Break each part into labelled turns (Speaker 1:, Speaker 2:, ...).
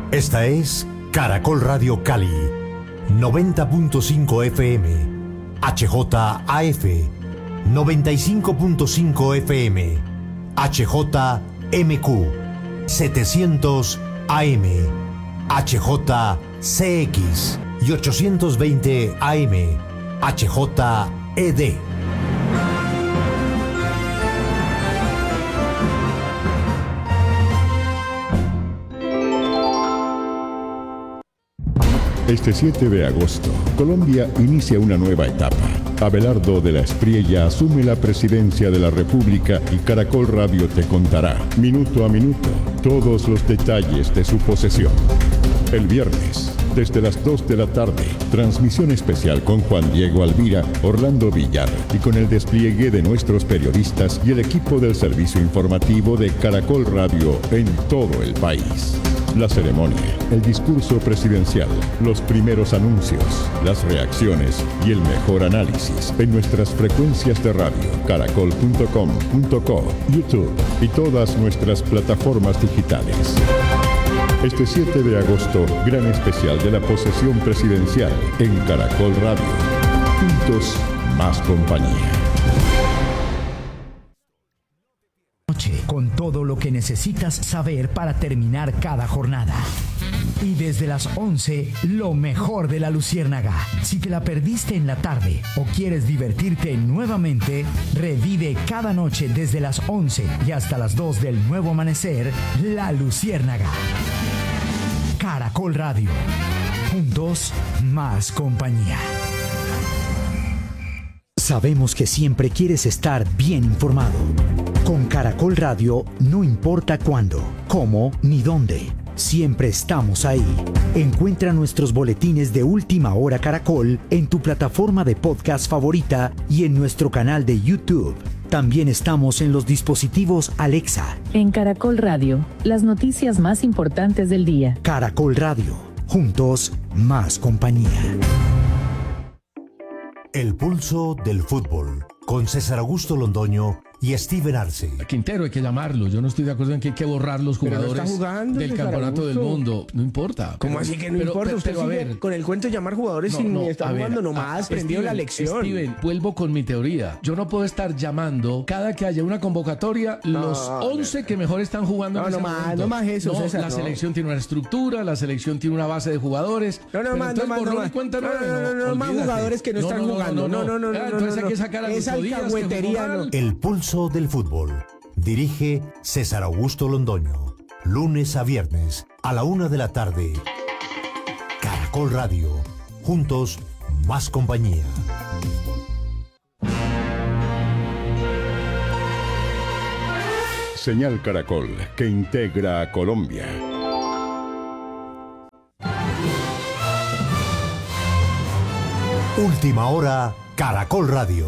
Speaker 1: Esta es Caracol Radio Cali, 90.5 FM, HJAF, 95.5 FM, HJMQ, 700 AM, HJCX y 820 AM, HJED.
Speaker 2: Este 7 de agosto, Colombia inicia una nueva etapa. Abelardo de la Espriella asume la presidencia de la República y Caracol Radio te contará, minuto a minuto, todos los detalles de su posesión. El viernes, desde las 2 de la tarde, transmisión especial con Juan Diego Alvira, Orlando Villar y con el despliegue de nuestros periodistas y el equipo del servicio informativo de Caracol Radio en todo el país. La ceremonia, el discurso presidencial, los primeros anuncios, las reacciones y el mejor análisis en nuestras frecuencias de radio, caracol.com.co, YouTube y todas nuestras plataformas digitales. Este 7 de agosto, gran especial de la posesión presidencial en Caracol Radio. Juntos, más compañía.
Speaker 3: Con todo lo que necesitas saber para terminar cada jornada. Y desde las 11, lo mejor de La Luciérnaga. Si te la perdiste en la tarde o quieres divertirte nuevamente, revive cada noche desde las 11 y hasta las 2 del nuevo amanecer, La Luciérnaga. Caracol Radio. Juntos, más compañía. Sabemos que siempre quieres estar bien informado. Con Caracol Radio, no importa cuándo, cómo ni dónde, siempre estamos ahí. Encuentra nuestros boletines de Última Hora Caracol en tu plataforma de podcast favorita y en nuestro canal de YouTube. También estamos en los dispositivos Alexa.
Speaker 4: En Caracol Radio, las noticias más importantes del día.
Speaker 3: Caracol Radio, juntos, más compañía.
Speaker 1: El pulso del fútbol, con César Augusto Londoño y Steven Arce.
Speaker 5: A Quintero hay que llamarlo. Yo no estoy de acuerdo en que hay que borrar los jugadores del campeonato del mundo. No importa.
Speaker 6: ¿Cómo así que no importa? Usted
Speaker 5: pero a ver,
Speaker 6: con el cuento de llamar jugadores sin estar jugando nomás, aprendió la lección.
Speaker 5: Steven, vuelvo con mi teoría. Yo no puedo estar llamando cada que haya una convocatoria los 11 que mejor están jugando en ese momento.
Speaker 6: No más eso, César.
Speaker 5: La selección tiene una estructura, la selección tiene una base de jugadores.
Speaker 6: No más jugadores que no están jugando. No.
Speaker 5: Entonces hay que sacar a los
Speaker 6: alcahuetería.
Speaker 1: El pulso del fútbol. Dirige César Augusto Londoño. Lunes a viernes a la 1 de la tarde. Caracol Radio. Juntos, más compañía.
Speaker 2: Señal Caracol, que integra a Colombia.
Speaker 1: Última hora, Caracol Radio.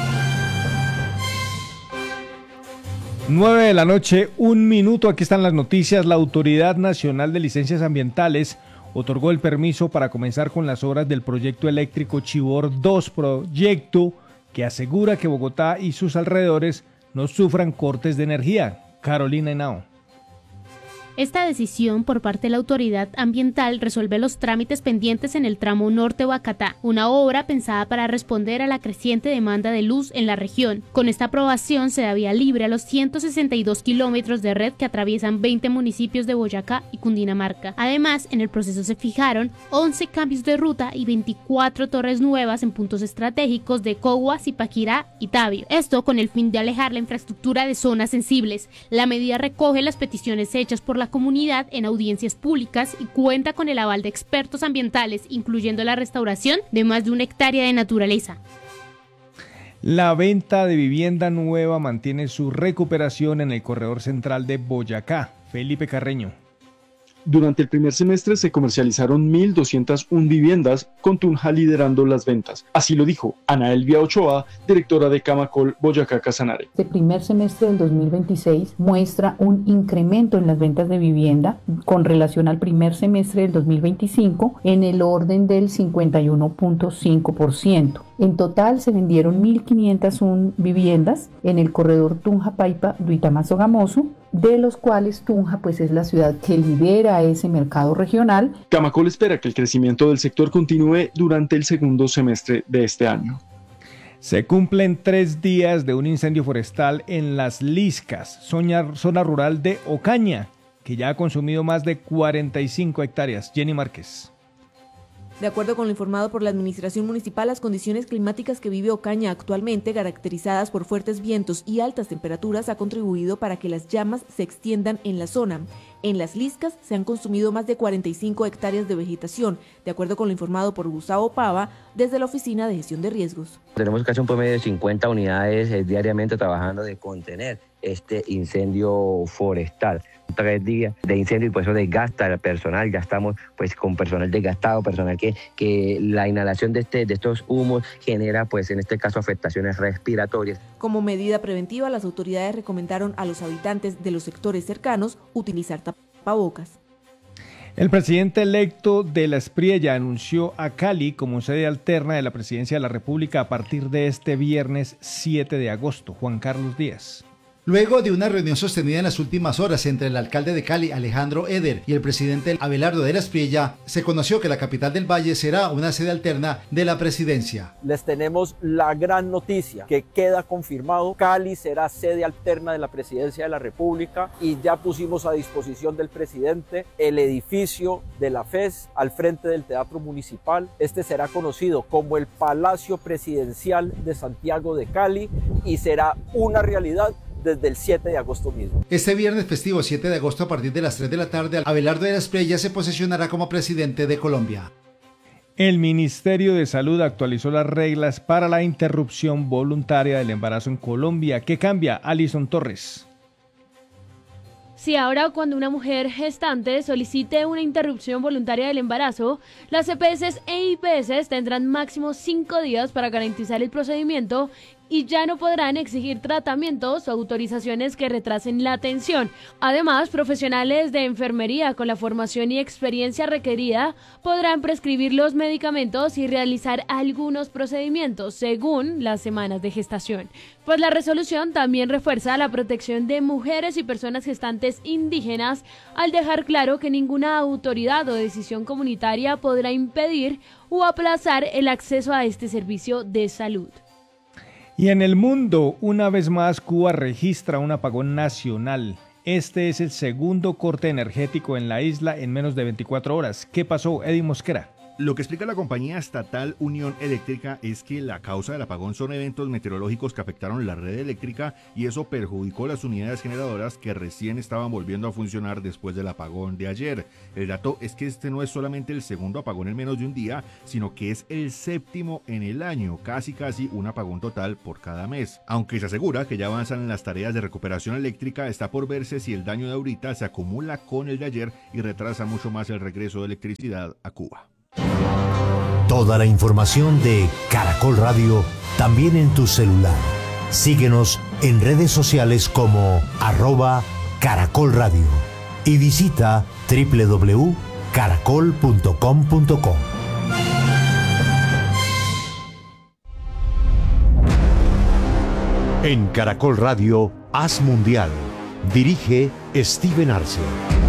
Speaker 7: 9 de la noche, 1 minuto. Aquí están las noticias. La Autoridad Nacional de Licencias Ambientales otorgó el permiso para comenzar con las obras del proyecto eléctrico Chivor 2, proyecto que asegura que Bogotá y sus alrededores no sufran cortes de energía. Carolina Henao.
Speaker 8: Esta decisión por parte de la autoridad ambiental resuelve los trámites pendientes en el tramo norte Boacatá, una obra pensada para responder a la creciente demanda de luz en la región. Con esta aprobación se da vía libre a los 162 kilómetros de red que atraviesan 20 municipios de Boyacá y Cundinamarca. Además, en el proceso se fijaron 11 cambios de ruta y 24 torres nuevas en puntos estratégicos de Cogua, Zipaquirá y Tabio. Esto con el fin de alejar la infraestructura de zonas sensibles. La medida recoge las peticiones hechas por la comunidad en audiencias públicas y cuenta con el aval de expertos ambientales, incluyendo la restauración de más de 1 hectárea de naturaleza.
Speaker 7: La venta de vivienda nueva mantiene su recuperación en el corredor central de Boyacá. Felipe Carreño.
Speaker 9: Durante el primer semestre se comercializaron 1.201 viviendas, con Tunja liderando las ventas. Así lo dijo Ana Elvia Ochoa, directora de Camacol Boyacá Casanare.
Speaker 10: Este primer semestre del 2026 muestra un incremento en las ventas de vivienda con relación al primer semestre del 2025 en el orden del 51.5%. En total se vendieron 1.501 viviendas en el corredor Tunja-Paipa-Duitama-Sogamoso, de los cuales Tunja pues es la ciudad que lidera a ese mercado regional.
Speaker 9: Camacol espera que el crecimiento del sector continúe durante el segundo semestre de este año.
Speaker 7: Se cumplen 3 días de un incendio forestal en Las Liscas, zona rural de Ocaña, que ya ha consumido más de 45 hectáreas. Jenny Márquez.
Speaker 11: De acuerdo con lo informado por la administración municipal, las condiciones climáticas que vive Ocaña actualmente, caracterizadas por fuertes vientos y altas temperaturas, ha contribuido para que las llamas se extiendan en la zona. En Las Liscas se han consumido más de 45 hectáreas de vegetación, de acuerdo con lo informado por Gustavo Pava, desde la Oficina de Gestión de Riesgos.
Speaker 12: Tenemos casi un promedio de 50 unidades diariamente trabajando de contener este incendio forestal. 3 días de incendio y por eso desgasta el personal, ya estamos pues con personal desgastado, personal que la inhalación de estos humos genera pues en este caso afectaciones respiratorias.
Speaker 11: Como medida preventiva, las autoridades recomendaron a los habitantes de los sectores cercanos utilizar tapabocas.
Speaker 7: El presidente electo de la Espriella anunció a Cali como sede alterna de la presidencia de la República a partir de este viernes 7 de agosto. Juan Carlos Díaz.
Speaker 13: Luego de una reunión sostenida en las últimas horas entre el alcalde de Cali, Alejandro Eder, y el presidente Abelardo de la Espriella, se conoció que la capital del Valle será una sede alterna de la presidencia.
Speaker 14: Les tenemos la gran noticia que queda confirmado: Cali será sede alterna de la presidencia de la República y ya pusimos a disposición del presidente el edificio de la FES al frente del Teatro Municipal. Este será conocido como el Palacio Presidencial de Santiago de Cali y será una realidad desde el 7 de agosto mismo.
Speaker 13: Este viernes festivo 7 de agosto a partir de las 3 de la tarde, Abelardo de la Espriella se posesionará como presidente de Colombia.
Speaker 7: El Ministerio de Salud actualizó las reglas para la interrupción voluntaria del embarazo en Colombia. ¿Qué cambia? Alison Torres.
Speaker 15: Si ahora cuando una mujer gestante solicite una interrupción voluntaria del embarazo, las EPS e IPS tendrán máximo 5 días para garantizar el procedimiento y ya no podrán exigir tratamientos o autorizaciones que retrasen la atención. Además, profesionales de enfermería con la formación y experiencia requerida podrán prescribir los medicamentos y realizar algunos procedimientos según las semanas de gestación. Pues la resolución también refuerza la protección de mujeres y personas gestantes indígenas al dejar claro que ninguna autoridad o decisión comunitaria podrá impedir o aplazar el acceso a este servicio de salud.
Speaker 7: Y en el mundo, una vez más, Cuba registra un apagón nacional. Este es el segundo corte energético en la isla en menos de 24 horas. ¿Qué pasó, Eddie Mosquera?
Speaker 16: Lo que explica la compañía estatal Unión Eléctrica es que la causa del apagón son eventos meteorológicos que afectaron la red eléctrica y eso perjudicó las unidades generadoras que recién estaban volviendo a funcionar después del apagón de ayer. El dato es que este no es solamente el segundo apagón en menos de un día, sino que es el 7º en el año, casi un apagón total por cada mes. Aunque se asegura que ya avanzan en las tareas de recuperación eléctrica, está por verse si el daño de ahorita se acumula con el de ayer y retrasa mucho más el regreso de electricidad a Cuba.
Speaker 1: Toda la información de Caracol Radio también en tu celular. Síguenos en redes sociales como @Caracol Radio y visita www.caracol.com.co. En Caracol Radio, Haz Mundial. Dirige Steven Arce.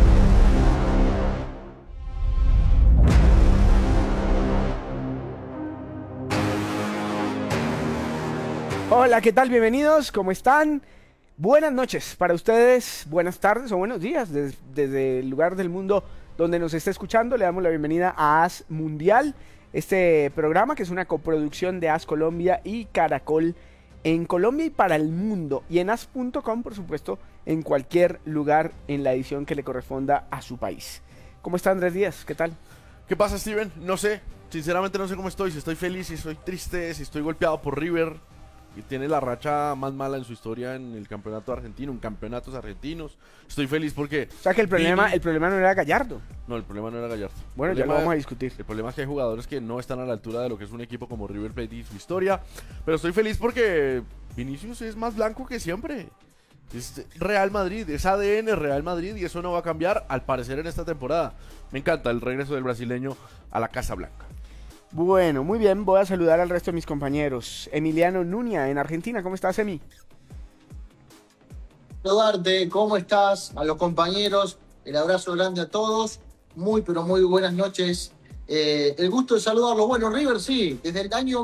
Speaker 6: Hola, ¿qué tal? Bienvenidos, ¿cómo están? Buenas noches para ustedes, buenas tardes o buenos días desde el lugar del mundo donde nos esté escuchando. Le damos la bienvenida a Haz Mundial, este programa que es una coproducción de Haz Colombia y Caracol en Colombia y para el mundo, y en haz.com, por supuesto, en cualquier lugar en la edición que le corresponda a su país. ¿Cómo está Andrés Díaz? ¿Qué tal?
Speaker 17: ¿Qué pasa, Steven? No sé, sinceramente no sé cómo estoy, si estoy feliz, si estoy triste, si estoy golpeado por River, que tiene la racha más mala en su historia en el campeonato argentino, en campeonatos argentinos. Estoy feliz porque...
Speaker 6: O sea que el problema no era Gallardo.
Speaker 17: No, el problema no era Gallardo.
Speaker 6: Bueno, ya lo vamos a discutir.
Speaker 17: El problema es que hay jugadores que no están a la altura de lo que es un equipo como River Plate y su historia. Pero estoy feliz porque Vinicius es más blanco que siempre. Es Real Madrid, es ADN Real Madrid y eso no va a cambiar al parecer en esta temporada. Me encanta el regreso del brasileño a la Casa Blanca.
Speaker 6: Bueno, muy bien, voy a saludar al resto de mis compañeros. Emiliano Nuña, en Argentina, ¿cómo estás, Emi?
Speaker 18: Saludarte, ¿cómo estás? A los compañeros, el abrazo grande a todos, muy pero muy buenas noches. El gusto de saludarlos. Bueno, River sí, desde el año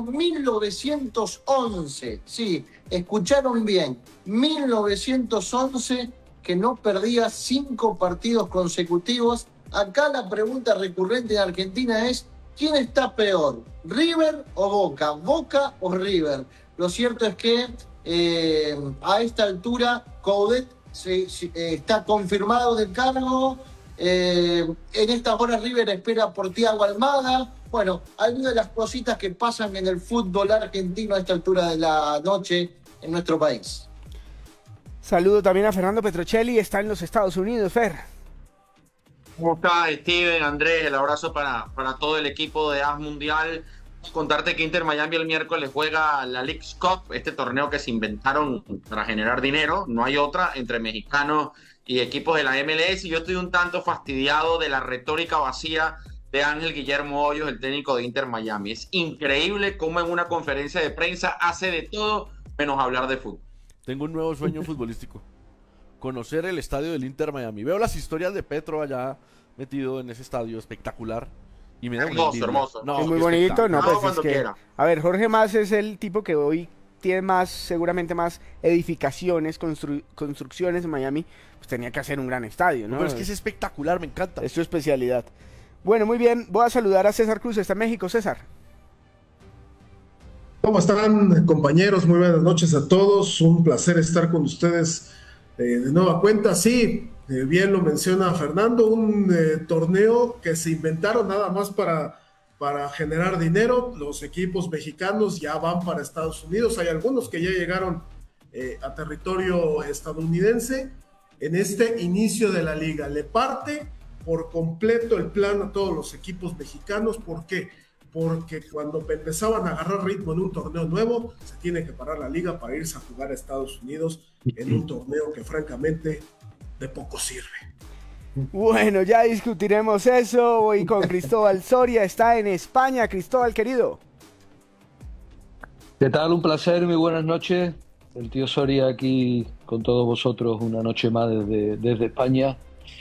Speaker 18: 1911, sí, escucharon bien, 1911, que no perdía 5 partidos consecutivos. Acá la pregunta recurrente en Argentina es, ¿quién está peor? ¿River o Boca? ¿Boca o River? Lo cierto es que a esta altura Coudet está confirmado del cargo. En estas horas River espera por Thiago Almada. Bueno, algunas de las cositas que pasan en el fútbol argentino a esta altura de la noche en nuestro país.
Speaker 6: Saludo también a Fernando Petrocelli, está en los Estados Unidos. Fer.
Speaker 19: ¿Cómo está Steven, Andrés? El abrazo para todo el equipo de AS Mundial. Contarte que Inter Miami el miércoles juega la Leagues Cup, este torneo que se inventaron para generar dinero, no hay otra, entre mexicanos y equipos de la MLS, y yo estoy un tanto fastidiado de la retórica vacía de Ángel Guillermo Hoyos, el técnico de Inter Miami. Es increíble cómo en una conferencia de prensa hace de todo menos hablar de fútbol.
Speaker 17: Tengo un nuevo sueño futbolístico: conocer el estadio del Inter Miami. Veo las historias de Petro allá metido en ese estadio espectacular y me da
Speaker 19: hermoso.
Speaker 6: No, es muy bonito, no, pues es que quiera. A ver, Jorge Mas es el tipo que hoy tiene seguramente más edificaciones, construcciones en Miami, pues tenía que hacer un gran estadio, ¿no?
Speaker 17: Pero es que es espectacular, me encanta.
Speaker 6: Es su especialidad. Bueno, muy bien, voy a saludar a César Cruz, está en México. César.
Speaker 20: ¿Cómo están, compañeros? Muy buenas noches a todos, un placer estar con ustedes de nueva cuenta. Sí, bien lo menciona Fernando, un torneo que se inventaron nada más para generar dinero. Los equipos mexicanos ya van para Estados Unidos, hay algunos que ya llegaron a territorio estadounidense. En este inicio de la liga le parte por completo el plan a todos los equipos mexicanos. ¿Por qué? Porque cuando empezaban a agarrar ritmo en un torneo nuevo, se tiene que parar la liga para irse a jugar a Estados Unidos en un torneo que francamente de poco sirve.
Speaker 6: Bueno, ya discutiremos eso. Voy con Cristóbal Soria, está en España. Cristóbal, querido.
Speaker 21: ¿Qué tal? Un placer, muy buenas noches. El tío Soria aquí con todos vosotros una noche más desde España.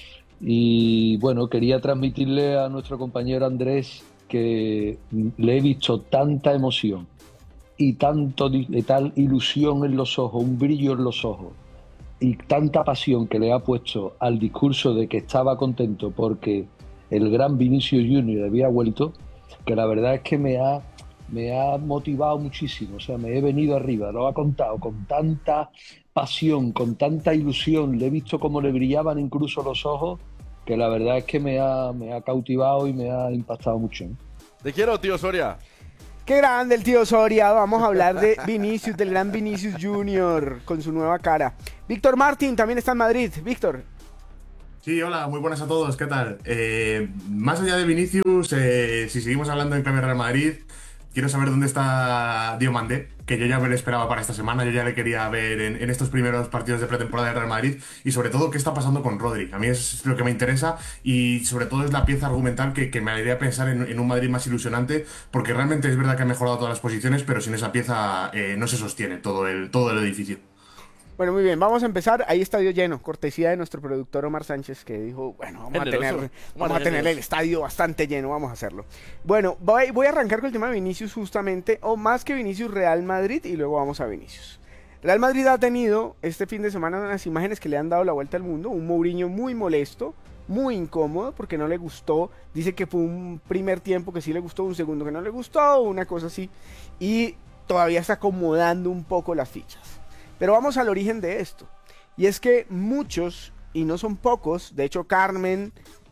Speaker 21: Y bueno, quería transmitirle a nuestro compañero Andrés que le he visto tanta emoción y tal ilusión en los ojos, un brillo en los ojos, y tanta pasión que le ha puesto al discurso de que estaba contento porque el gran Vinicius Junior había vuelto, que la verdad es que me ha motivado muchísimo. O sea, me he venido arriba, lo ha contado con tanta pasión, con tanta ilusión, le he visto cómo le brillaban incluso los ojos, que la verdad es que me ha cautivado y me ha impactado mucho.
Speaker 17: Te quiero, tío Soria.
Speaker 6: Qué grande el tío Soria. Vamos a hablar de Vinicius, del gran Vinicius Junior, con su nueva cara. Víctor Martín también está en Madrid. Víctor.
Speaker 22: Sí, hola, muy buenas a todos, ¿qué tal? Más allá de Vinicius, si seguimos hablando en clave Real Madrid, quiero saber dónde está Diomandé, que yo ya me lo esperaba para esta semana, yo ya le quería ver en estos primeros partidos de pretemporada de Real Madrid, y sobre todo qué está pasando con Rodri. A mí es lo que me interesa, y sobre todo es la pieza argumental que me alegraría pensar en un Madrid más ilusionante, porque realmente es verdad que ha mejorado todas las posiciones, pero sin esa pieza no se sostiene todo el edificio.
Speaker 6: Bueno, muy bien, vamos a empezar. Ahí estadio lleno, cortesía de nuestro productor Omar Sánchez, que dijo, bueno, vamos a tener el estadio bastante lleno, vamos a hacerlo. Bueno, voy a arrancar con el tema de Vinicius justamente, o más que Vinicius, Real Madrid, y luego vamos a Vinicius. Real Madrid ha tenido este fin de semana unas imágenes que le han dado la vuelta al mundo, un Mourinho muy molesto, muy incómodo, porque no le gustó, dice que fue un primer tiempo que sí le gustó, un segundo que no le gustó, una cosa así, y todavía está acomodando un poco las fichas. Pero vamos al origen de esto, y es que muchos, y no son pocos, de hecho Carmen,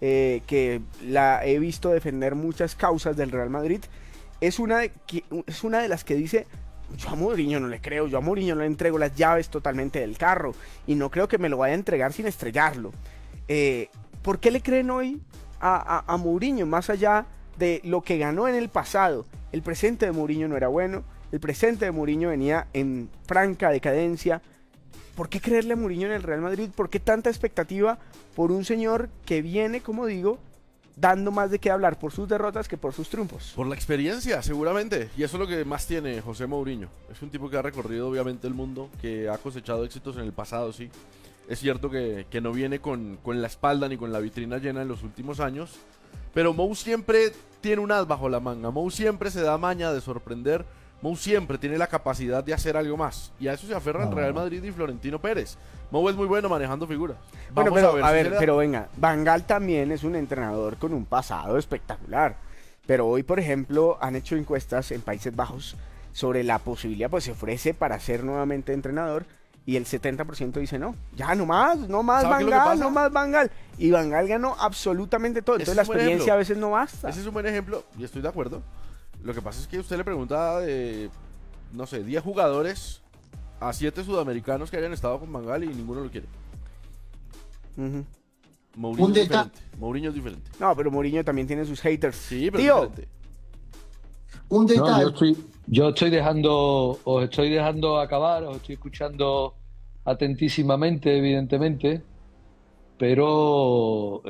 Speaker 6: que la he visto defender muchas causas del Real Madrid, es una de las que dice, yo a Mourinho no le creo, yo a Mourinho no le entrego las llaves totalmente del carro, y no creo que me lo vaya a entregar sin estrellarlo. ¿Por qué le creen hoy a Mourinho, más allá de lo que ganó en el pasado? El presente de Mourinho no era bueno. El presente de Mourinho venía en franca decadencia. ¿Por qué creerle a Mourinho en el Real Madrid? ¿Por qué tanta expectativa por un señor que viene, como digo, dando más de qué hablar por sus derrotas que por sus triunfos?
Speaker 17: Por la experiencia, seguramente. Y eso es lo que más tiene José Mourinho. Es un tipo que ha recorrido obviamente el mundo, que ha cosechado éxitos en el pasado, sí. Es cierto que no viene con la espalda ni con la vitrina llena en los últimos años, pero Mou siempre tiene un as bajo la manga. Mou siempre se da maña de sorprender. Mou siempre tiene la capacidad de hacer algo más. Y a eso se aferra el Real Madrid y Florentino Pérez. Mou es muy bueno manejando figuras.
Speaker 6: Bueno, pero venga, Van Gaal también es un entrenador con un pasado espectacular. Pero hoy, por ejemplo, han hecho encuestas en Países Bajos sobre la posibilidad, pues se ofrece para ser nuevamente entrenador. Y el 70% dice no, ya no más Van Gaal, no más Van Gaal. Y Van Gaal ganó absolutamente todo. Entonces la experiencia a veces no basta.
Speaker 17: Ese es un buen ejemplo y estoy de acuerdo. Lo que pasa es que usted le pregunta de, no sé, 10 jugadores a 7 sudamericanos que hayan estado con Van Gaal y ninguno lo quiere. Mourinho es diferente.
Speaker 6: No, pero Mourinho también tiene sus haters.
Speaker 17: Sí, pero es diferente.
Speaker 18: Un detalle.
Speaker 21: Yo os estoy dejando acabar, os estoy escuchando atentísimamente, evidentemente, pero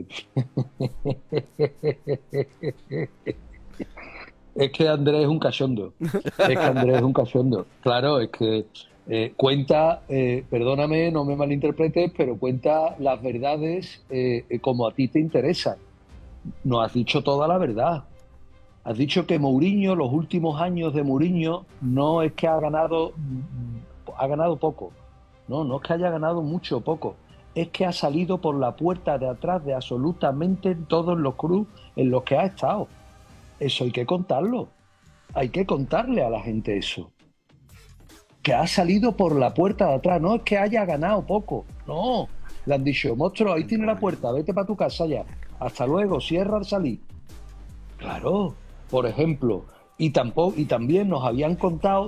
Speaker 21: es que Andrés es un cachondo. Claro, es que cuenta, perdóname, no me malinterpretes, pero cuenta las verdades como a ti te interesan. No has dicho toda la verdad. Has dicho que Mourinho, los últimos años de Mourinho, no es que ha ganado poco. No es que haya ganado mucho o poco. Es que ha salido por la puerta de atrás de absolutamente todos los clubes en los que ha estado. Eso hay que contarlo. Hay que contarle a la gente eso. Que ha salido por la puerta de atrás. No es que haya ganado poco. No. Le han dicho, monstruo, ahí tiene la puerta, vete para tu casa ya. Hasta luego, cierra al salir. Claro. Por ejemplo, y también nos habían contado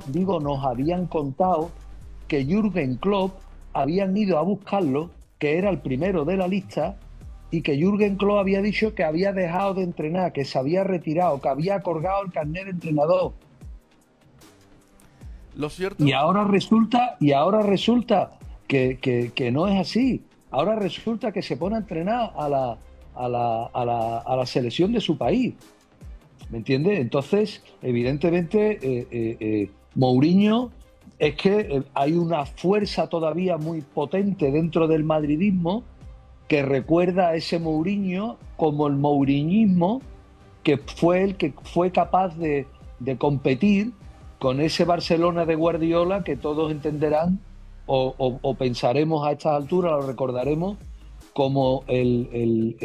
Speaker 21: que Jürgen Klopp habían ido a buscarlo, que era el primero de la lista, y que Jürgen Klopp había dicho que había dejado de entrenar, que se había retirado, que había colgado el carnet de entrenador.
Speaker 17: Lo cierto.
Speaker 21: Y ahora resulta que no es así. Ahora resulta que se pone a entrenar a la selección de su país. ¿Me entiendes? Entonces, evidentemente, Mourinho, es que hay una fuerza todavía muy potente dentro del madridismo que recuerda a ese Mourinho como el mouriñismo, que fue el que fue capaz de competir con ese Barcelona de Guardiola que todos entenderán o pensaremos a estas alturas, lo recordaremos como el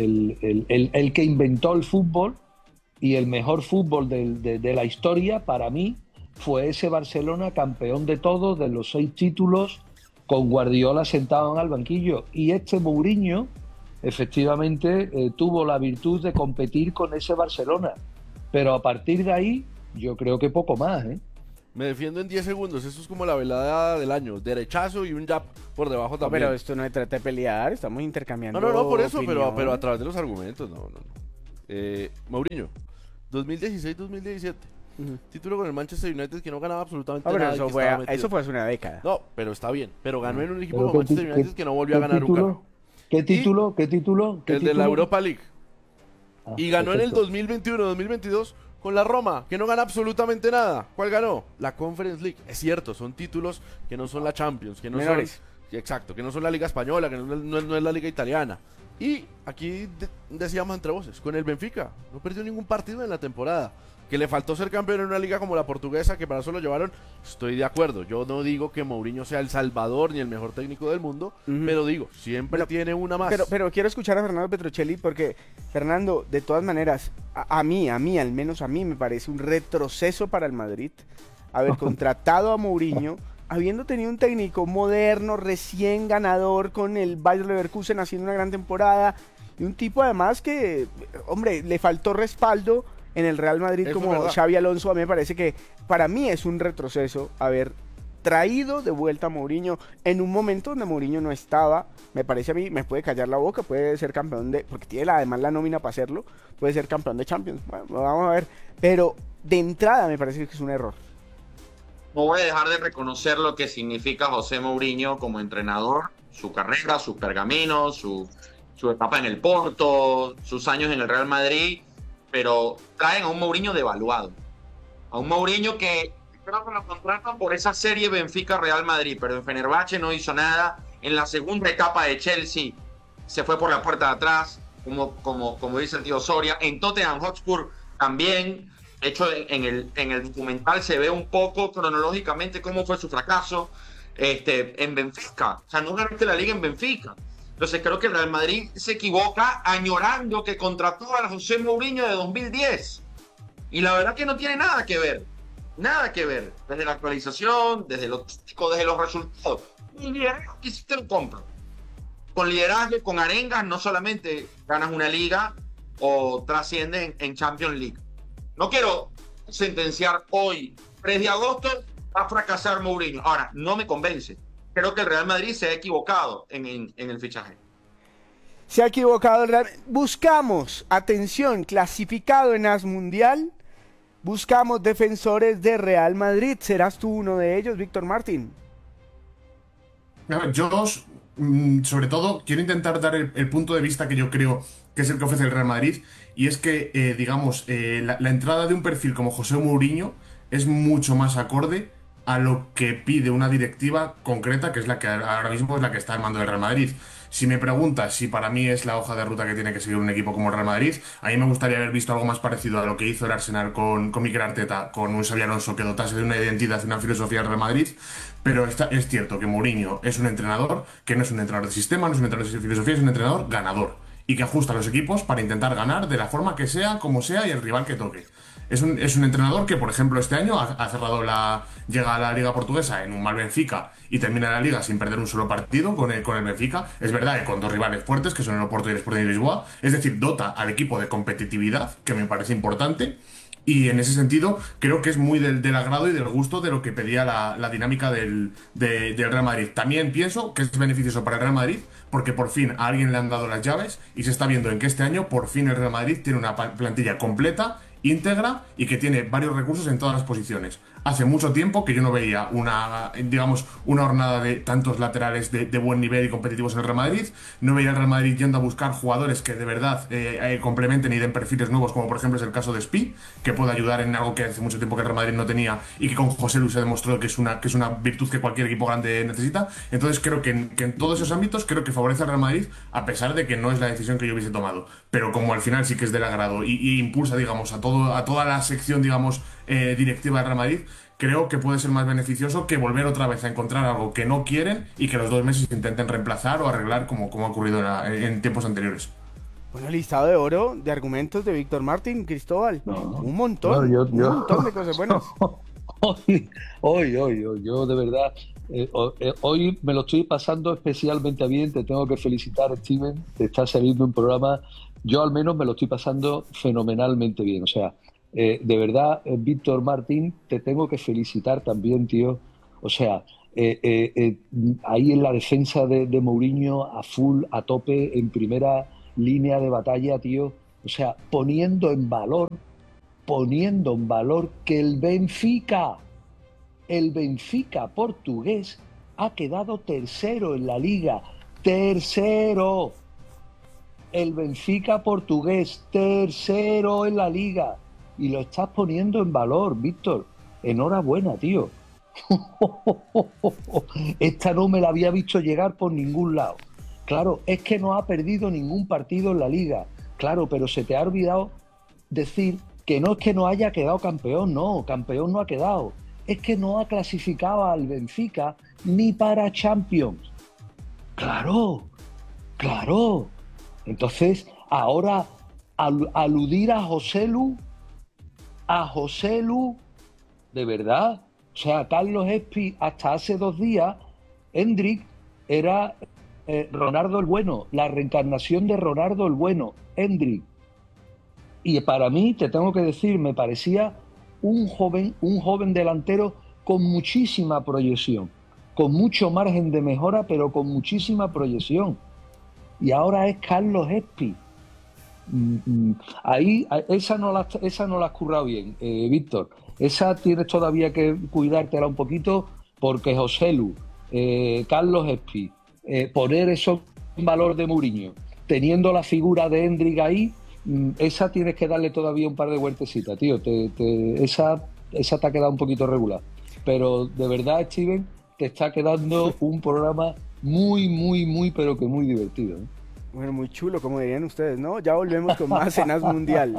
Speaker 21: que inventó el fútbol. Y el mejor fútbol de la historia, para mí, fue ese Barcelona campeón de todo, de los 6 títulos, con Guardiola sentado en el banquillo. Y este Mourinho, efectivamente, tuvo la virtud de competir con ese Barcelona. Pero a partir de ahí, yo creo que poco más, ¿eh?
Speaker 17: Me defiendo en 10 segundos. Eso es como la velada del año. Derechazo y un jab por debajo también.
Speaker 6: Pero esto no se trata de pelear. Estamos intercambiando
Speaker 17: No, por eso, pero a través de los argumentos. No. Mourinho. 2016-2017. Título con el Manchester United que no ganaba absolutamente nada.
Speaker 6: Eso fue hace una década.
Speaker 17: No, pero está bien. Pero ganó en un equipo como Manchester United que no volvió a ganar nunca.
Speaker 21: ¿Qué título?
Speaker 17: El de la Europa League. Y ganó en el 2021-2022 con la Roma, que no gana absolutamente nada. ¿Cuál ganó? La Conference League. Es cierto, son títulos que no son la Champions, que no
Speaker 6: menores.
Speaker 17: Exacto, que no son la Liga Española, que no es la Liga Italiana. Y aquí decíamos entre voces, con el Benfica, no perdió ningún partido en la temporada. Que le faltó ser campeón en una liga como la portuguesa, que para eso lo llevaron, estoy de acuerdo. Yo no digo que Mourinho sea el salvador ni el mejor técnico del mundo, pero digo, siempre tiene una más.
Speaker 6: Pero quiero escuchar a Fernando Petrocelli porque, Fernando, de todas maneras, al menos a mí me parece un retroceso para el Madrid haber contratado a Mourinho habiendo tenido un técnico moderno, recién ganador con el Bayer Leverkusen haciendo una gran temporada y un tipo además que, hombre, le faltó respaldo en el Real Madrid como Xabi Alonso. A mí me parece que para mí es un retroceso haber traído de vuelta a Mourinho en un momento donde Mourinho no estaba. Me parece a mí, me puede callar la boca, puede ser campeón porque tiene además la nómina para hacerlo, puede ser campeón de Champions. Bueno, vamos a ver, pero de entrada me parece que es un error.
Speaker 19: No voy a dejar de reconocer lo que significa José Mourinho como entrenador, su carrera, sus pergaminos, su etapa en el Porto, sus años en el Real Madrid, pero traen a un Mourinho devaluado, a un Mourinho que creo que lo contratan por esa serie Benfica-Real Madrid, pero en Fenerbahce no hizo nada, En la segunda etapa de Chelsea se fue por la puerta de atrás, como dice el tío Soria. En Tottenham Hotspur también. De hecho, en el documental se ve un poco cronológicamente cómo fue su fracaso en Benfica. O sea, no ganaste la liga en Benfica. Entonces creo que el Real Madrid se equivoca añorando que contrató a José Mourinho de 2010. Y la verdad que no tiene nada que ver. Nada que ver. Desde la actualización, desde lo táctico, desde los resultados. Un liderazgo que hiciste lo compra. Con liderazgo, con arengas, no solamente ganas una liga o trasciendes en Champions League. No quiero sentenciar hoy, 3 de agosto, va a fracasar Mourinho. Ahora, no me convence. Creo que el Real Madrid se ha equivocado en el fichaje.
Speaker 6: Se ha equivocado el Real. Buscamos, atención, clasificado en AS Mundial. Buscamos defensores de Real Madrid. ¿Serás tú uno de ellos, Víctor Martín?
Speaker 22: Yo, sobre todo, quiero intentar dar el punto de vista que yo creo que es el que ofrece el Real Madrid. Y es que, la entrada de un perfil como José Mourinho es mucho más acorde a lo que pide una directiva concreta, que es la que ahora mismo es la que está al mando del Real Madrid. Si me preguntas si para mí es la hoja de ruta que tiene que seguir un equipo como el Real Madrid, a mí me gustaría haber visto algo más parecido a lo que hizo el Arsenal con Mikel Arteta, con un Xabi Alonso que dotase de una identidad y una filosofía del Real Madrid. Pero es cierto que Mourinho es un entrenador que no es un entrenador de sistema, no es un entrenador de filosofía, es un entrenador ganador y que ajusta a los equipos para intentar ganar de la forma que sea, como sea y el rival que toque. Es un entrenador que, por ejemplo, este año ha cerrado llega a la Liga Portuguesa en un mal Benfica y termina la Liga sin perder un solo partido con el Benfica. Es verdad que con 2 rivales fuertes, que son el Oporto y el Sporting de Lisboa. Es decir, dota al equipo de competitividad, que me parece importante. Y en ese sentido, creo que es muy del agrado y del gusto de lo que pedía la dinámica del Real Madrid. También pienso que es beneficioso para el Real Madrid porque por fin a alguien le han dado las llaves y se está viendo en que este año por fin el Real Madrid tiene una plantilla completa, íntegra y que tiene varios recursos en todas las posiciones. Hace mucho tiempo que yo no veía una hornada de tantos laterales de buen nivel y competitivos en el Real Madrid. No veía al Real Madrid yendo a buscar jugadores que de verdad complementen y den perfiles nuevos, como por ejemplo es el caso de Spi, que puede ayudar en algo que hace mucho tiempo que el Real Madrid no tenía y que con José Lu se demostró que es una virtud que cualquier equipo grande necesita. Entonces creo que en todos esos ámbitos creo que favorece al Real Madrid, a pesar de que no es la decisión que yo hubiese tomado. Pero como al final sí que es del agrado y impulsa, digamos, a toda la sección, digamos, directiva del Real Madrid, creo que puede ser más beneficioso que volver otra vez a encontrar algo que no quieren y que los 2 meses intenten reemplazar o arreglar como ha ocurrido en tiempos anteriores.
Speaker 6: Bueno, listado de oro de argumentos de Víctor Martín, Cristóbal. Un montón, un montón de cosas buenas.
Speaker 21: Hoy, yo de verdad, hoy me lo estoy pasando especialmente bien. Te tengo que felicitar, Steven, te está saliendo un programa. Yo al menos me lo estoy pasando fenomenalmente bien, o sea, de verdad, Víctor Martín, te tengo que felicitar también, tío. O sea, ahí en la defensa de Mourinho, a full, a tope, en primera línea de batalla, tío. O sea, poniendo en valor que el Benfica portugués ha quedado tercero en la liga. ¡Tercero! El Benfica portugués, tercero en la liga. Y lo estás poniendo en valor, Víctor. Enhorabuena, tío. Esta no me la había visto llegar por ningún lado. Claro, es que no ha perdido ningún partido en la liga. Claro, pero se te ha olvidado decir que no es que no haya quedado campeón. No, campeón no ha quedado. Es que no ha clasificado al Benfica ni para Champions. Claro. Entonces, ahora aludir a José Lu, de verdad. O sea, Carlos Espi, hasta hace 2 días, Hendrik era Ronaldo el Bueno, la reencarnación de Ronaldo el Bueno, Hendrik. Y para mí, te tengo que decir, me parecía un joven delantero con muchísima proyección, con mucho margen de mejora, pero con muchísima proyección. Y ahora es Carlos Espi. Ahí esa no la has currado bien, Víctor. Esa tienes todavía que cuidártela un poquito, porque José Lu, Carlos Espi, poner eso en valor de Mourinho, teniendo la figura de Hendrik ahí, esa tienes que darle todavía un par de vueltecitas, tío. Esa te ha quedado un poquito regular. Pero de verdad, Steven, te está quedando un programa muy, pero que muy divertido.
Speaker 6: Bueno, muy chulo, como dirían ustedes, ¿no? Ya volvemos con más en As Mundial.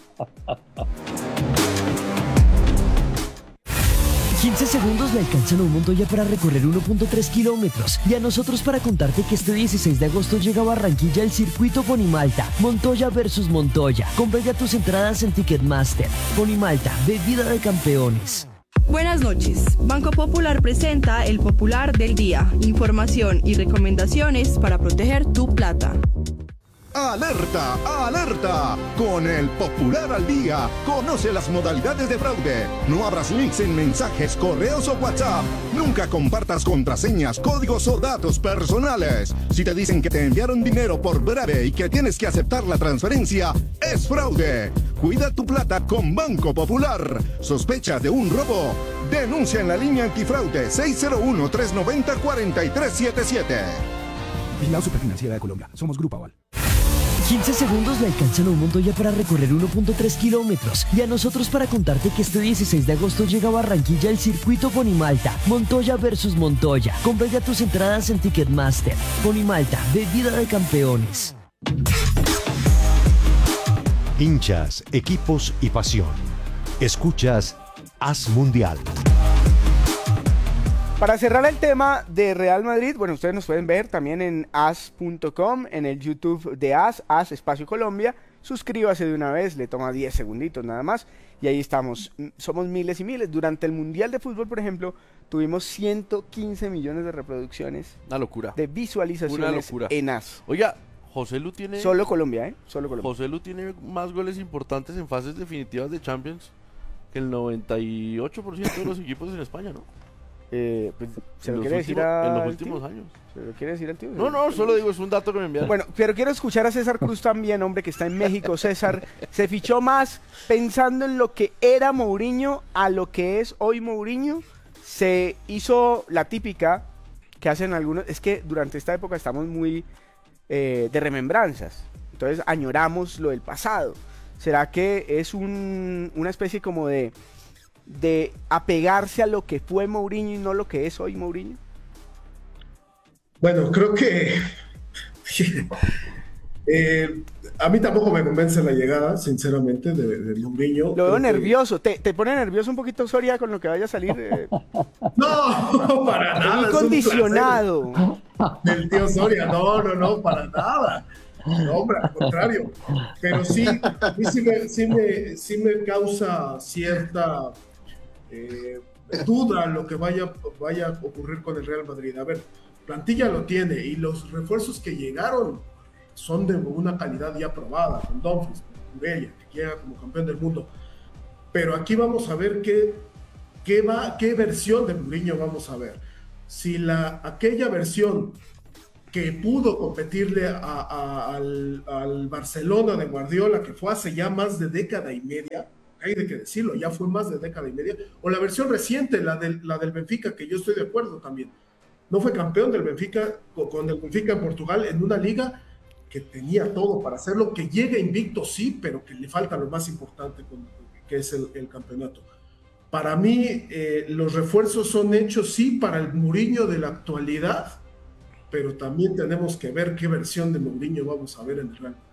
Speaker 3: 15 segundos le alcanzan a un Montoya para recorrer 1.3 kilómetros y a nosotros para contarte que este 16 de agosto llega a Barranquilla el circuito Ponimalta, Montoya versus Montoya. Compra ya tus entradas en Ticketmaster. Ponimalta, bebida de campeones.
Speaker 4: Buenas noches. Banco Popular presenta el Popular del Día. Información y recomendaciones para proteger tu plata.
Speaker 23: ¡Alerta! ¡Alerta! Con el Popular al Día, conoce las modalidades de fraude. No abras links en mensajes, correos o WhatsApp. Nunca compartas contraseñas, códigos o datos personales. Si te dicen que te enviaron dinero por breve y que tienes que aceptar la transferencia, es fraude. Cuida tu plata con Banco Popular. ¿Sospechas de un robo? Denuncia en la línea antifraude 601-390-4377.
Speaker 24: Vigilado Superfinanciera de Colombia. Somos Grupo Aval.
Speaker 3: 15 segundos le alcanzan a un Montoya para recorrer 1.3 kilómetros y a nosotros para contarte que este 16 de agosto llega a Barranquilla el circuito Ponimalta, Montoya versus Montoya. Compra ya tus entradas en Ticketmaster. Ponimalta, bebida de campeones.
Speaker 1: Hinchas, equipos y pasión. Escuchas As Mundial.
Speaker 6: Para cerrar el tema de Real Madrid, bueno, ustedes nos pueden ver también en as.com, en el YouTube de As Espacio Colombia. Suscríbase de una vez, le toma 10 segunditos nada más. Y ahí estamos, somos miles y miles. Durante el Mundial de Fútbol, por ejemplo, tuvimos 115 millones de reproducciones.
Speaker 17: Una locura.
Speaker 6: De visualizaciones en As.
Speaker 17: Oiga, José Lu tiene...
Speaker 6: Solo Colombia, ¿eh? Solo Colombia.
Speaker 17: José Lu tiene más goles importantes en fases definitivas de Champions que el 98% de los equipos en España, ¿no?
Speaker 6: Pues, se lo quiere decir a...
Speaker 17: En los últimos años.
Speaker 6: ¿Se lo quiere decir al tío?
Speaker 17: No, solo digo, es un dato que me enviaron.
Speaker 6: Bueno, pero quiero escuchar a César Cruz también, hombre, que está en México. César, se fichó más pensando en lo que era Mourinho a lo que es hoy Mourinho. Se hizo la típica que hacen algunos... Es que durante esta época estamos muy de remembranzas. Entonces añoramos lo del pasado. ¿Será que es una especie como de apegarse a lo que fue Mourinho y no lo que es hoy Mourinho?
Speaker 20: Bueno, creo que a mí tampoco me convence la llegada, sinceramente, de Mourinho.
Speaker 6: Lo veo nervioso. ¿Te pone nervioso un poquito, Soria, con lo que vaya a salir?
Speaker 20: No, para nada.
Speaker 6: Muy condicionado.
Speaker 20: Del tío Soria, no, para nada. No, hombre, al contrario. Pero sí, a mí sí me causa cierta duda lo que vaya a ocurrir con el Real Madrid. A ver, plantilla lo tiene y los refuerzos que llegaron son de una calidad ya probada, con Dumfries, con Cucurella, que llega como campeón del mundo. Pero aquí vamos a ver qué versión de Mourinho vamos a ver. Si aquella versión que pudo competirle al Barcelona de Guardiola, que fue hace ya más de década y media, hay de que decirlo, ya fue más de década y media, o la versión reciente, la del Benfica, que yo estoy de acuerdo también. No fue campeón del Benfica, con el Benfica en Portugal, en una liga que tenía todo para hacerlo, que llega invicto, sí, pero que le falta lo más importante, que es el campeonato. Para mí, los refuerzos son hechos, sí, para el Mourinho de la actualidad, pero también tenemos que ver qué versión de Mourinho vamos a ver en el Real Madrid.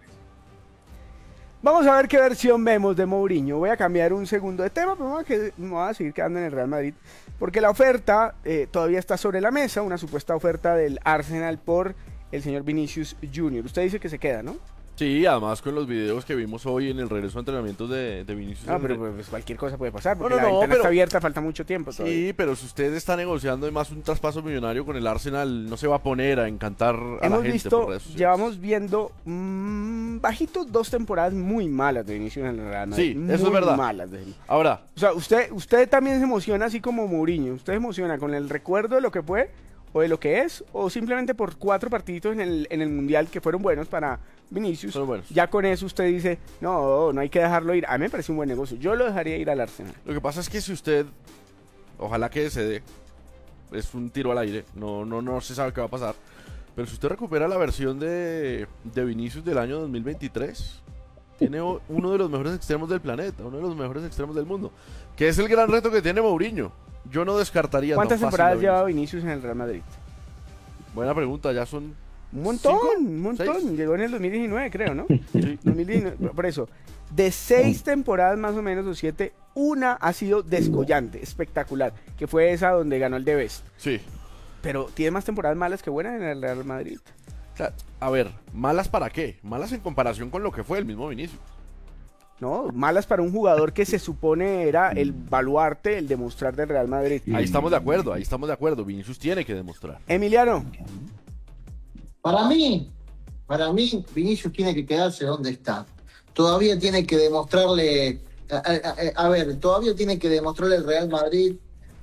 Speaker 6: Vamos a ver qué versión vemos de Mourinho. Voy a cambiar un segundo de tema, pero me voy a seguir quedando en el Real Madrid, porque la oferta todavía está sobre la mesa, una supuesta oferta del Arsenal por el señor Vinicius Junior. Usted dice que se queda, ¿no?
Speaker 17: Sí, además con los videos que vimos hoy en el regreso a entrenamientos de Vinicius.
Speaker 6: No, pero pues cualquier cosa puede pasar, porque la ventana está abierta, falta mucho tiempo todavía.
Speaker 17: Sí, pero si usted está negociando además un traspaso millonario con el Arsenal, no se va a poner a encantar a la gente por redes sociales.
Speaker 6: Llevamos viendo bajito 2 temporadas muy malas de Vinicius en el Real Madrid.
Speaker 17: Sí, eso es verdad.
Speaker 6: Malas de él.
Speaker 17: Ahora,
Speaker 6: o sea, usted también se emociona así como Mourinho. ¿Usted se emociona con el recuerdo de lo que fue o de lo que es, o simplemente por 4 partiditos en el Mundial que fueron buenos para Vinicius? Ya con eso usted dice, no hay que dejarlo ir. A mí me parece un buen negocio, yo lo dejaría ir al Arsenal.
Speaker 17: Lo que pasa es que si usted, ojalá que se dé, es un tiro al aire, no se sabe qué va a pasar, pero si usted recupera la versión de Vinicius del año 2023, tiene uno de los mejores extremos del planeta, uno de los mejores extremos del mundo, que es el gran reto que tiene Mourinho. Yo no descartaría.
Speaker 6: ¿Cuántas temporadas lleva Vinicius en el Real Madrid?
Speaker 17: Buena pregunta, ya son...
Speaker 6: Un montón,
Speaker 17: ¿5?
Speaker 6: un montón.
Speaker 17: 6.
Speaker 6: Llegó en el 2019, creo, ¿no?
Speaker 17: Sí.
Speaker 6: 2019, por eso. De 6 temporadas más o menos, o 7, una ha sido descollante, espectacular, que fue esa donde ganó el The Best.
Speaker 17: Sí.
Speaker 6: Pero tiene más temporadas malas que buenas en el Real Madrid.
Speaker 17: O sea, a ver, ¿malas para qué? Malas en comparación con lo que fue el mismo Vinicius.
Speaker 6: No, malas para un jugador que se supone era el baluarte, el demostrar del Real Madrid.
Speaker 17: Ahí estamos de acuerdo. Vinicius tiene que demostrar.
Speaker 6: Emiliano.
Speaker 18: Para mí, Vinicius tiene que quedarse donde está. Todavía tiene que demostrarle, todavía tiene que demostrarle al Real Madrid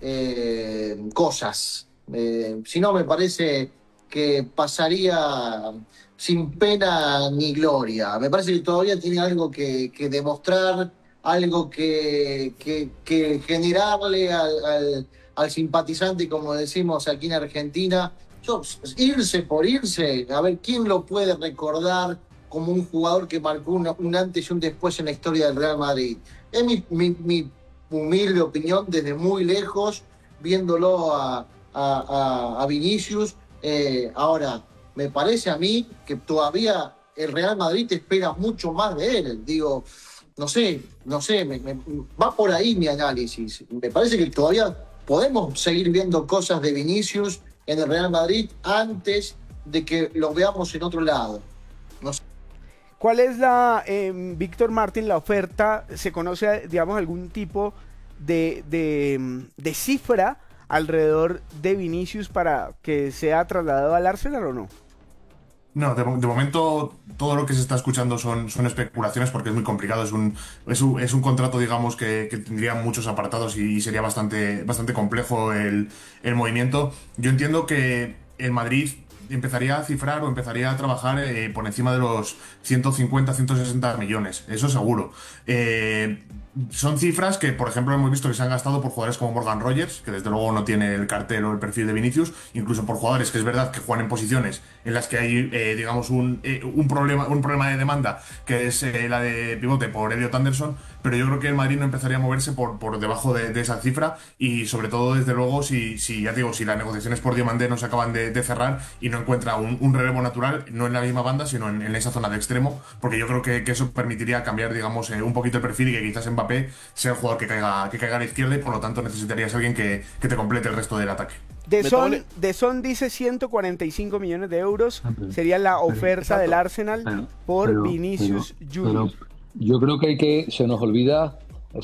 Speaker 18: cosas. Si no, me parece que pasaría sin pena ni gloria. Me parece que todavía tiene algo que demostrar, algo que generarle al simpatizante, como decimos aquí en Argentina. Irse por irse, a ver, ¿quién lo puede recordar como un jugador que marcó un antes y un después en la historia del Real Madrid? Es mi humilde opinión desde muy lejos, viéndolo a Vinicius. Ahora, me parece a mí que todavía el Real Madrid espera mucho más de él. Digo, no sé, va por ahí mi análisis. Me parece que todavía podemos seguir viendo cosas de Vinicius en el Real Madrid antes de que lo veamos en otro lado. No sé.
Speaker 6: ¿Cuál es Víctor Martín, la oferta? ¿Se conoce, digamos, algún tipo de cifra alrededor de Vinicius para que sea trasladado al Arsenal o no?
Speaker 22: No, de momento todo lo que se está escuchando son especulaciones porque es muy complicado. Es un contrato, digamos, que tendría muchos apartados y sería bastante complejo el movimiento. Yo entiendo que el Madrid empezaría a cifrar o empezaría a trabajar por encima de los 150, 160 millones, eso seguro. Son cifras que, por ejemplo, hemos visto que se han gastado por jugadores como Morgan Rogers, que desde luego no tiene el cartel o el perfil de Vinicius, incluso por jugadores que es verdad que juegan en posiciones en las que hay, digamos, un problema de demanda, que es la de pivote por Elliot Anderson, pero yo creo que el Madrid no empezaría a moverse por debajo de esa cifra y sobre todo, desde luego, si las negociaciones por Diomandé no se acaban de cerrar y no encuentra un relevo natural, no en la misma banda, sino en esa zona de extremo, porque yo creo que eso permitiría cambiar, digamos, un poquito el perfil y que quizás Mbappé sea el jugador que caiga a la izquierda y por lo tanto necesitarías a alguien que te complete el resto del ataque.
Speaker 6: De Son dice 145 millones de euros, sería la oferta del Arsenal por Vinicius Junior.
Speaker 21: Yo creo que se nos olvida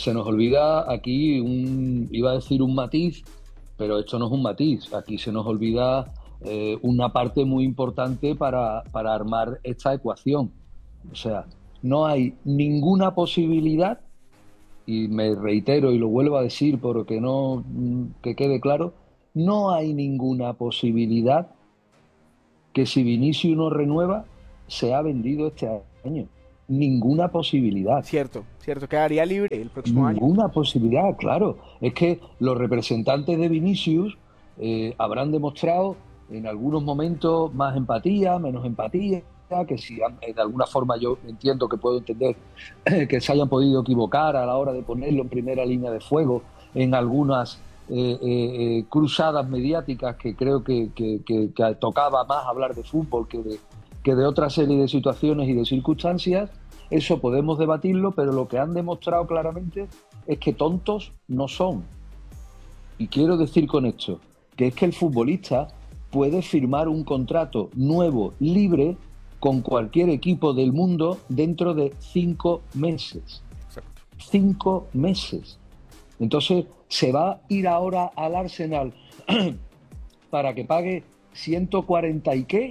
Speaker 21: aquí iba a decir un matiz, pero esto no es un matiz. Aquí se nos olvida una parte muy importante para armar esta ecuación. O sea, no hay ninguna posibilidad, y me reitero y lo vuelvo a decir porque que quede claro, no hay ninguna posibilidad que si Vinicius no renueva sea vendido este año. Ninguna posibilidad.
Speaker 6: Cierto, quedaría libre el próximo año.
Speaker 21: Ninguna posibilidad, claro. Es que los representantes de Vinicius habrán demostrado en algunos momentos más empatía, menos empatía, que si de alguna forma yo entiendo que puedo entender que se hayan podido equivocar a la hora de ponerlo en primera línea de fuego en algunas cruzadas mediáticas que creo que tocaba más hablar de fútbol que de otra serie de situaciones y de circunstancias. Eso podemos debatirlo, pero lo que han demostrado claramente es que tontos no son. Y quiero decir con esto que es que el futbolista puede firmar un contrato nuevo, libre, con cualquier equipo del mundo dentro de 5 meses.
Speaker 17: Exacto.
Speaker 21: 5 meses. Entonces, ¿se va a ir ahora al Arsenal para que pague 140 y qué?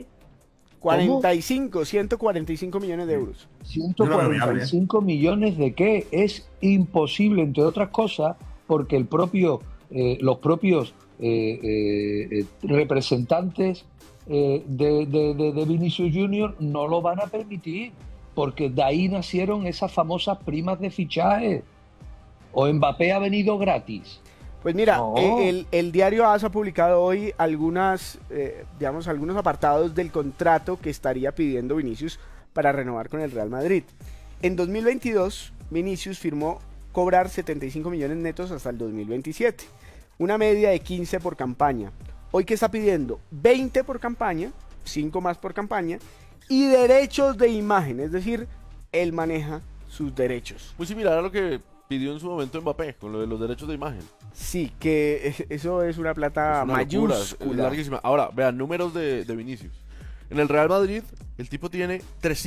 Speaker 6: 145 millones de euros.
Speaker 21: 145 millones de qué? Es imposible, entre otras cosas, porque los propios representantes de Vinicius Junior no lo van a permitir, porque de ahí nacieron esas famosas primas de fichaje. ¿O Mbappé ha venido gratis?
Speaker 6: Pues mira,
Speaker 21: No.
Speaker 6: el diario AS ha publicado hoy algunos apartados del contrato que estaría pidiendo Vinicius para renovar con el Real Madrid. En 2022, Vinicius firmó cobrar 75 millones netos hasta el 2027, una media de 15 por campaña, hoy que está pidiendo 20 por campaña, 5 más por campaña, y derechos de imagen, es decir, él maneja sus derechos.
Speaker 17: Muy similar a lo que pidió en su momento Mbappé, con lo de los derechos de imagen.
Speaker 6: Sí, que eso es una plata mayúscula.
Speaker 17: Es larguísima. Ahora, vean, números de Vinicius. En el Real Madrid, el tipo tiene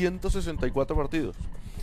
Speaker 17: 364 partidos,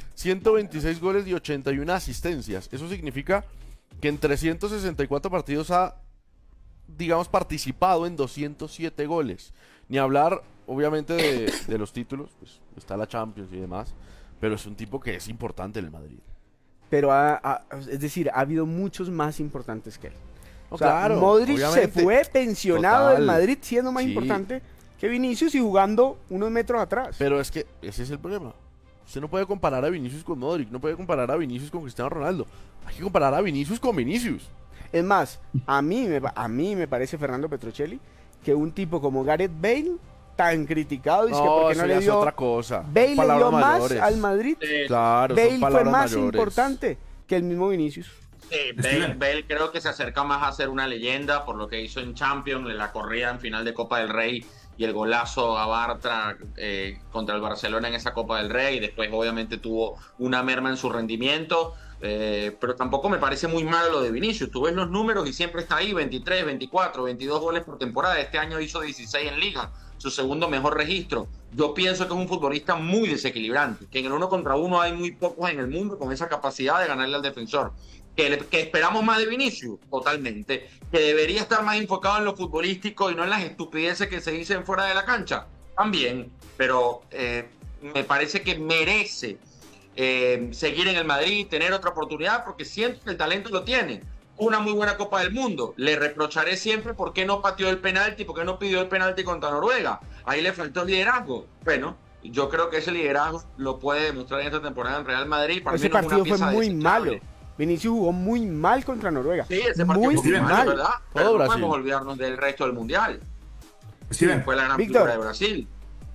Speaker 17: 126 goles y 81 asistencias. Eso significa que en 364 partidos ha, digamos, participado en 207 goles. Ni hablar, obviamente, de los títulos, pues está la Champions y demás, pero es un tipo que es importante en el Madrid.
Speaker 6: Pero es decir, ha habido muchos más importantes que él.
Speaker 17: No, claro,
Speaker 6: Modric
Speaker 17: obviamente.
Speaker 6: se fue pensionado
Speaker 17: Total.
Speaker 6: del Madrid siendo más importante que Vinicius y jugando unos metros atrás.
Speaker 17: Pero es que ese es el problema. Usted no puede comparar a Vinicius con Modric, no puede comparar a Vinicius con Cristiano Ronaldo. Hay que comparar a Vinicius con Vinicius.
Speaker 6: Es más, a mí me parece, Fernando Petrocelli, que un tipo como Gareth Bale, tan criticado, dice que porque no le dio
Speaker 17: otra cosa.
Speaker 6: Bale le dio más
Speaker 17: mayores
Speaker 6: al Madrid.
Speaker 17: Claro,
Speaker 6: Bale fue más
Speaker 17: mayores.
Speaker 6: importante que el mismo Vinicius.
Speaker 19: Bale creo que se acerca más a ser una leyenda por lo que hizo en Champions, la corrida en final de Copa del Rey y el golazo a Bartra contra el Barcelona en esa Copa del Rey. Después obviamente tuvo una merma en su rendimiento, pero tampoco me parece muy malo lo de Vinicius. Tú ves los números y siempre está ahí, 23, 24, 22 goles por temporada. Este año hizo 16 en Liga, su segundo mejor registro. Yo pienso que es un futbolista muy desequilibrante, que en el 1 contra 1 hay muy pocos en el mundo con esa capacidad de ganarle al defensor. Que esperamos más de Vinicius, totalmente. Que debería estar más enfocado en lo futbolístico y no en las estupideces que se dicen fuera de la cancha, también. Pero me parece que merece seguir en el Madrid, tener otra oportunidad, porque siento que el talento lo tiene. Una muy buena Copa del Mundo. Le reprocharé siempre por qué no pateó el penalti, por qué no pidió el penalti contra Noruega. Ahí le faltó el liderazgo. Bueno, yo creo que ese liderazgo lo puede demostrar en esta temporada en Real Madrid. Para
Speaker 6: ese partido fue muy malo. Vinicius jugó muy mal contra Noruega.
Speaker 19: Sí, ese partido
Speaker 6: muy
Speaker 19: fue mal, ¿verdad? Pero no
Speaker 17: Brasil.
Speaker 19: podemos olvidarnos del resto del Mundial.
Speaker 22: Steven,
Speaker 19: fue la gran
Speaker 6: Víctor.
Speaker 19: figura de Brasil.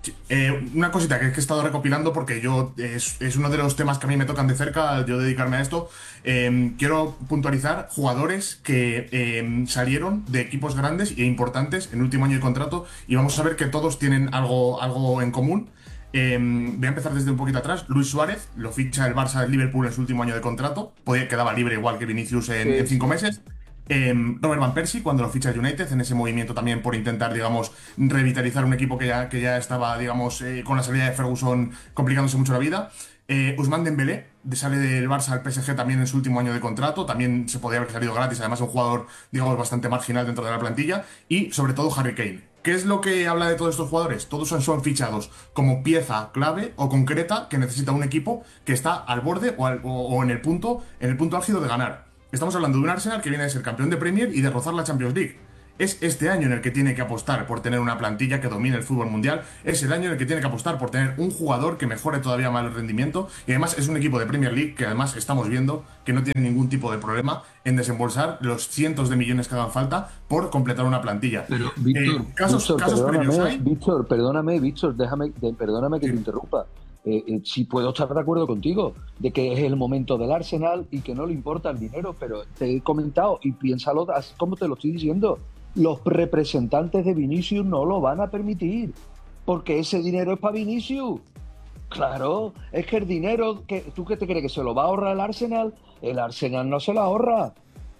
Speaker 22: Una cosita que he estado recopilando porque yo es uno de los temas que a mí me tocan de cerca, yo dedicarme a esto. Quiero puntualizar jugadores que salieron de equipos grandes e importantes en el último año de contrato, y vamos a ver que todos tienen algo en común. Voy a empezar desde un poquito atrás. Luis Suárez lo ficha el Barça del Liverpool en su último año de contrato, quedaba libre igual que Vinicius en 5 meses. Robert Van Persie cuando lo ficha el United, en ese movimiento también por intentar, digamos, revitalizar un equipo que ya estaba, digamos, con la salida de Ferguson complicándose mucho la vida. Ousmane Dembélé sale del Barça al PSG también en su último año de contrato, también se podría haber salido gratis, además un jugador, digamos, bastante marginal dentro de la plantilla. Y sobre todo Harry Kane. ¿Qué es lo que habla de todos estos jugadores? Todos son fichados como pieza clave o concreta que necesita un equipo que está al borde o en el punto álgido de ganar. Estamos hablando de un Arsenal que viene de ser campeón de Premier y de rozar la Champions League. Es este año en el que tiene que apostar por tener una plantilla que domine el fútbol mundial. Es el año en el que tiene que apostar por tener un jugador que mejore todavía más el rendimiento. Y además es un equipo de Premier League que además estamos viendo que no tiene ningún tipo de problema en desembolsar los cientos de millones que hagan falta por completar una plantilla.
Speaker 21: Pero, Víctor,
Speaker 22: casos previos hay.
Speaker 21: Perdóname, perdóname que te interrumpa. Sí puedo estar de acuerdo contigo de que es el momento del Arsenal y que no le importa el dinero, pero te he comentado y piénsalo como te lo estoy diciendo. Los representantes de Vinicius no lo van a permitir porque ese dinero es para Vinicius. Claro, es que el dinero, ¿tú qué te crees que se lo va a ahorrar el Arsenal? El Arsenal no se lo ahorra.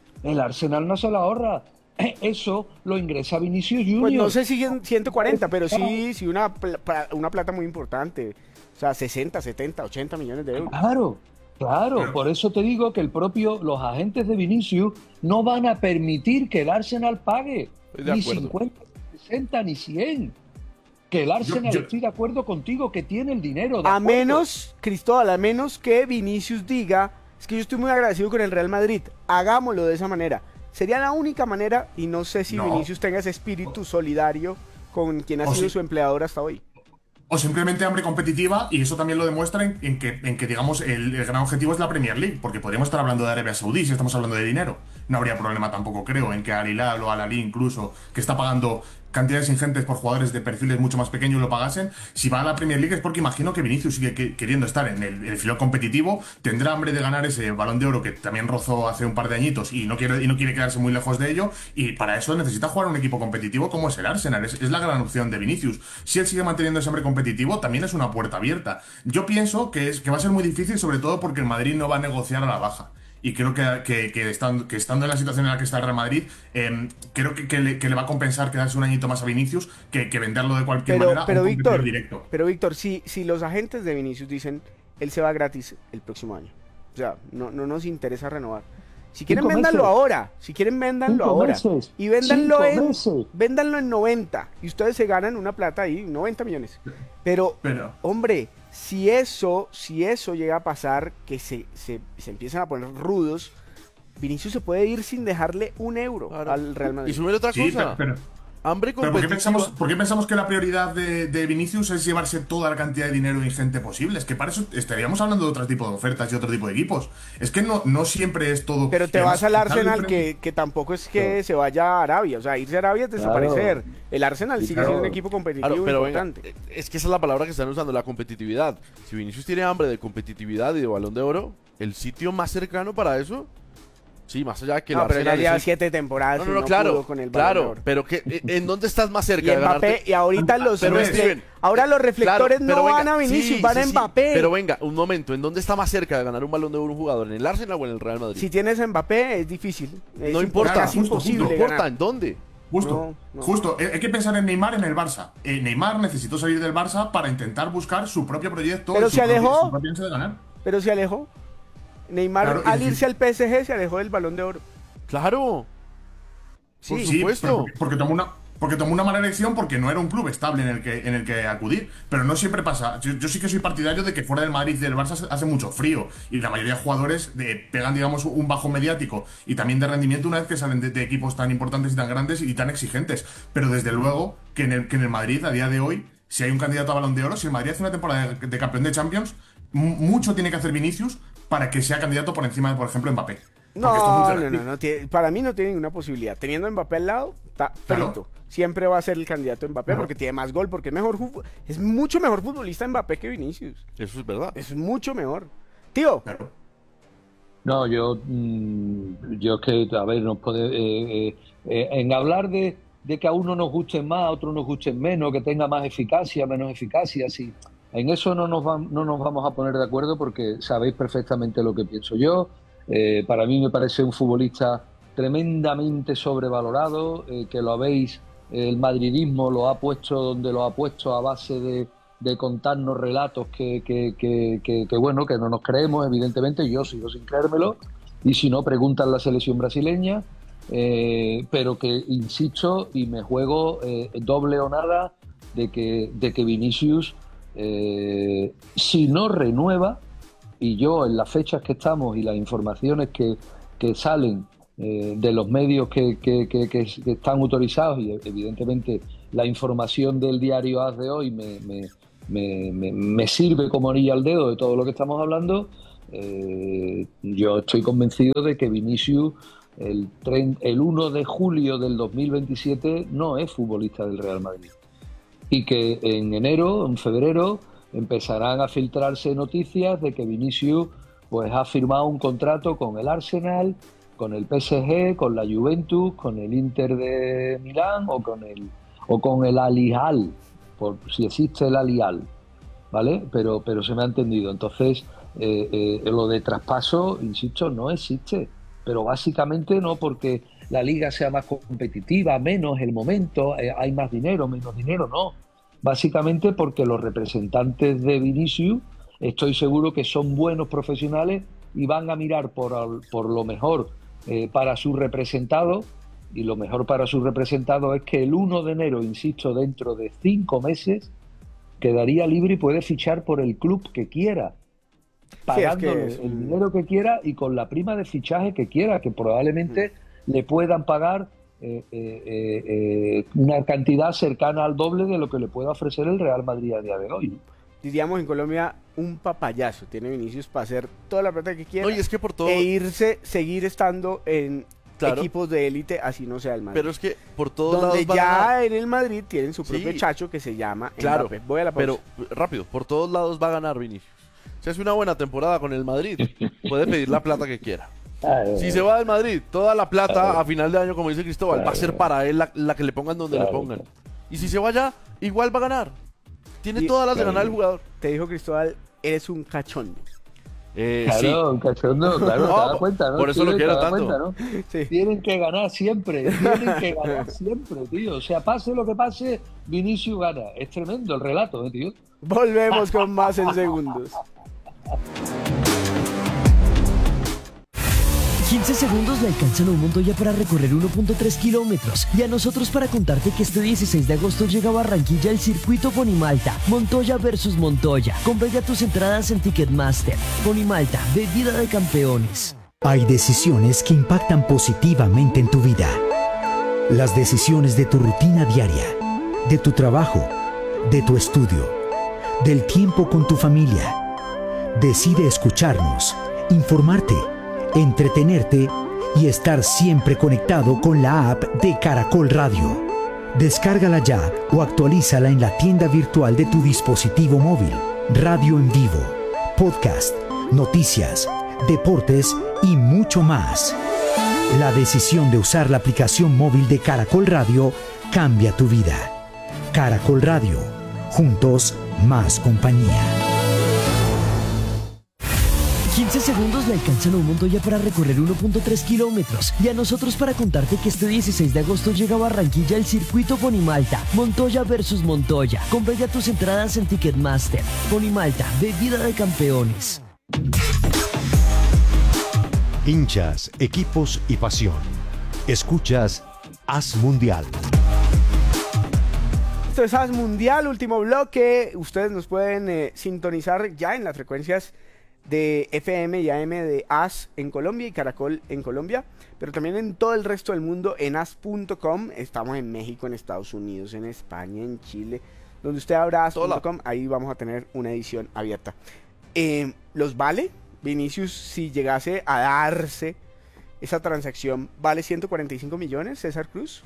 Speaker 21: Eso lo ingresa Vinicius Junior.
Speaker 6: Pues no sé si 140, pero sí una plata muy importante. O sea, 60, 70, 80 millones de euros.
Speaker 21: Claro, por eso te digo que los agentes de Vinicius no van a permitir que el Arsenal pague ni 50, 60, ni 100. Que el Arsenal, estoy de acuerdo contigo, que tiene el dinero.
Speaker 6: A menos, Cristóbal, a menos que Vinicius diga, es que yo estoy muy agradecido con el Real Madrid, hagámoslo de esa manera. Sería la única manera, y no sé si Vinicius tenga ese espíritu solidario con quien ha sido su empleador hasta hoy.
Speaker 22: O simplemente hambre competitiva, y eso también lo demuestra en que digamos, el gran objetivo es la Premier League, porque podríamos estar hablando de Arabia Saudí si estamos hablando de dinero. No habría problema tampoco, creo, en que Al Hilal o Al Ahly incluso, que está pagando cantidades ingentes por jugadores de perfiles mucho más pequeños lo pagasen. Si va a la Premier League es porque imagino que Vinicius sigue queriendo estar en el filón competitivo, tendrá hambre de ganar ese Balón de Oro que también rozó hace un par de añitos y no quiere quedarse muy lejos de ello, y para eso necesita jugar un equipo competitivo como es el Arsenal. Es la gran opción de Vinicius. Si él sigue manteniendo ese hambre competitivo, también es una puerta abierta. Yo pienso que va a ser muy difícil, sobre todo porque el Madrid no va a negociar a la baja. Y creo que estando en la situación en la que está el Real Madrid, creo que le va a compensar quedarse un añito más a Vinicius que venderlo de cualquier manera a un competidor directo.
Speaker 6: Pero Víctor, si los agentes de Vinicius dicen, él se va gratis el próximo año, o sea, no nos interesa renovar. Si quieren, véndanlo ahora. Si quieren, véndanlo ahora. Y véndanlo en 90. Y ustedes se ganan una plata ahí, 90 millones. Pero hombre, si eso llega a pasar, que se empiezan a poner rudos, Vinicius se puede ir sin dejarle un euro al Real Madrid.
Speaker 17: Y sube otra cosa. Hambre competitiva.
Speaker 22: ¿Por qué pensamos que la prioridad de Vinicius es llevarse toda la cantidad de dinero ingente posible? Es que para eso estaríamos hablando de otro tipo de ofertas y otro tipo de equipos. Es que no siempre es todo...
Speaker 6: Pero te vas al Arsenal, que tampoco es que se vaya a Arabia. O sea, irse a Arabia es desaparecer. El Arsenal sigue siendo un equipo competitivo importante.
Speaker 17: Venga, es que esa es la palabra que están usando, la competitividad. Si Vinicius tiene hambre de competitividad y de Balón de Oro, el sitio más cercano para eso... Sí, más allá de que
Speaker 6: pero ya lleva 7 temporadas.
Speaker 17: Claro,
Speaker 6: con el Balón de Oro.
Speaker 17: Pero ¿en dónde estás más cerca de ganarte?
Speaker 6: Y ahorita ahora los reflectores no van a Vinicius, van a Mbappé.
Speaker 17: Pero venga, un momento, ¿en dónde está más cerca de ganar un Balón de Oro un jugador? ¿En el Arsenal o en el Real Madrid?
Speaker 6: Si tienes a Mbappé es difícil.
Speaker 17: No importa, es imposible. No importa, ¿en dónde?
Speaker 22: Justo, hay que pensar en Neymar en el Barça. Neymar necesitó salir del Barça para intentar buscar su propio proyecto.
Speaker 6: Pero se alejó.
Speaker 22: Su propio ansia de ganar.
Speaker 6: Pero se alejó. Neymar, al irse al PSG, se alejó del Balón de Oro.
Speaker 17: Claro.
Speaker 22: Sí, por supuesto. Porque tomó una mala elección, porque no era un club estable en el que acudir. Pero no siempre pasa. Yo sí que soy partidario de que fuera del Madrid y del Barça hace mucho frío. Y la mayoría de jugadores pegan, digamos, un bajo mediático y también de rendimiento una vez que salen de equipos tan importantes y tan grandes y tan exigentes. Pero desde luego que en el Madrid, a día de hoy, si hay un candidato a Balón de Oro, si el Madrid hace una temporada de campeón de Champions, mucho tiene que hacer Vinicius para que sea candidato por encima de, por ejemplo, Mbappé.
Speaker 6: No, para mí no tiene ninguna posibilidad. Teniendo a Mbappé al lado, está frito. Claro. Siempre va a ser el candidato Mbappé, porque tiene más gol, porque es mucho mejor futbolista Mbappé que Vinicius.
Speaker 17: Eso es verdad.
Speaker 6: Es mucho mejor. Tío.
Speaker 21: No, yo es que, a ver, nos puede, en hablar de que a uno nos guste más, a otro nos guste menos, que tenga más eficacia, menos eficacia, sí. En eso no nos vamos a poner de acuerdo, porque sabéis perfectamente lo que pienso yo. Para mí me parece un futbolista tremendamente sobrevalorado, que lo habéis, el madridismo lo ha puesto donde lo ha puesto a base de contarnos relatos que bueno, que no nos creemos, evidentemente. Yo sigo sin creérmelo, y si no, preguntan la selección brasileña, pero que insisto y me juego doble o nada de que Vinicius, si no renueva, y yo en las fechas que estamos y las informaciones que salen de los medios que están autorizados, y evidentemente la información del diario AS de hoy me sirve como anillo al dedo de todo lo que estamos hablando, yo estoy convencido de que Vinicius el 1 de julio del 2027 no es futbolista del Real Madrid, y que en febrero empezarán a filtrarse noticias de que Vinicius pues ha firmado un contrato con el Arsenal, con el PSG, con la Juventus, con el Inter de Milán o con el Al Hilal, por si existe el Al Hilal, ¿vale? Pero se me ha entendido. Entonces, lo de traspaso, insisto, no existe, pero básicamente no porque la liga sea más competitiva, menos el momento, hay más dinero, menos dinero, no. Básicamente porque los representantes de Vinicius, estoy seguro que son buenos profesionales y van a mirar por lo mejor para su representado, y lo mejor para su representado es que el 1 de enero, insisto, dentro de 5 meses, quedaría libre y puede fichar por el club que quiera, pagándole el dinero que quiera y con la prima de fichaje que quiera, que probablemente le puedan pagar una cantidad cercana al doble de lo que le pueda ofrecer el Real Madrid a día de hoy, ¿no?
Speaker 6: Diríamos en Colombia, un papayazo tiene Vinicius para hacer toda la plata que quiera,
Speaker 17: y es que por todo...
Speaker 6: seguir estando en equipos de élite, así no sea el Madrid.
Speaker 17: Pero es que por todos
Speaker 6: donde
Speaker 17: lados
Speaker 6: ya en el Madrid tienen su propio
Speaker 17: Sí.
Speaker 6: chacho que se llama
Speaker 17: Claro,
Speaker 6: Mbappé. Voy a la pausa.
Speaker 17: pero rápido, por todos lados va a ganar Vinicius. Si hace una buena temporada con el Madrid, puede pedir la plata que quiera. Si se va del Madrid, toda la plata a final de año, como dice Cristóbal, va a ser para él la que le pongan donde le pongan. Y si se va allá, igual va a ganar. Tiene todas las de ganar el jugador.
Speaker 6: Te dijo Cristóbal, eres un cachondo.
Speaker 21: Claro, un cachondo, claro, te das cuenta, ¿no?
Speaker 17: Por eso lo quiero tanto.
Speaker 21: Cuenta, ¿no? Sí. Tienen que ganar siempre, tío. O sea, pase lo que pase, Vinicius gana. Es tremendo el relato, tío.
Speaker 6: Volvemos con más en segundos.
Speaker 3: 15 segundos le alcanzan a un Montoya para recorrer 1.3 kilómetros y a nosotros para contarte que este 16 de agosto llega a Barranquilla el circuito Ponimalta, Montoya versus Montoya. Compra ya tus entradas en Ticketmaster. Ponimalta, bebida de campeones.
Speaker 2: Hay decisiones que impactan positivamente en tu vida. Las decisiones de tu rutina diaria, de tu trabajo, de tu estudio, del tiempo con tu familia. Decide escucharnos, informarte, entretenerte y estar siempre conectado con la app de Caracol Radio. Descárgala ya o actualízala en la tienda virtual de tu dispositivo móvil. Radio en vivo, podcast, noticias, deportes y mucho más. La decisión de usar la aplicación móvil de Caracol Radio cambia tu vida. Caracol Radio, juntos más compañía.
Speaker 3: 15 segundos le alcanzan a un Montoya para recorrer 1.3 kilómetros y a nosotros para contarte que este 16 de agosto llega a Barranquilla el circuito Ponimalta, Montoya versus Montoya. Compra ya tus entradas en Ticketmaster. Ponimalta, bebida de campeones.
Speaker 1: Hinchas, equipos y pasión. Escuchas Haz Mundial.
Speaker 6: Esto es Haz Mundial, último bloque. Ustedes nos pueden sintonizar ya en las frecuencias de FM y AM de AS en Colombia y Caracol en Colombia, pero también en todo el resto del mundo en as.com. Estamos en México, en Estados Unidos, en España, en Chile, donde usted abra as.com, ahí vamos a tener una edición abierta. ¿Los vale? Vinicius, si llegase a darse esa transacción, ¿vale 145 millones, César Cruz?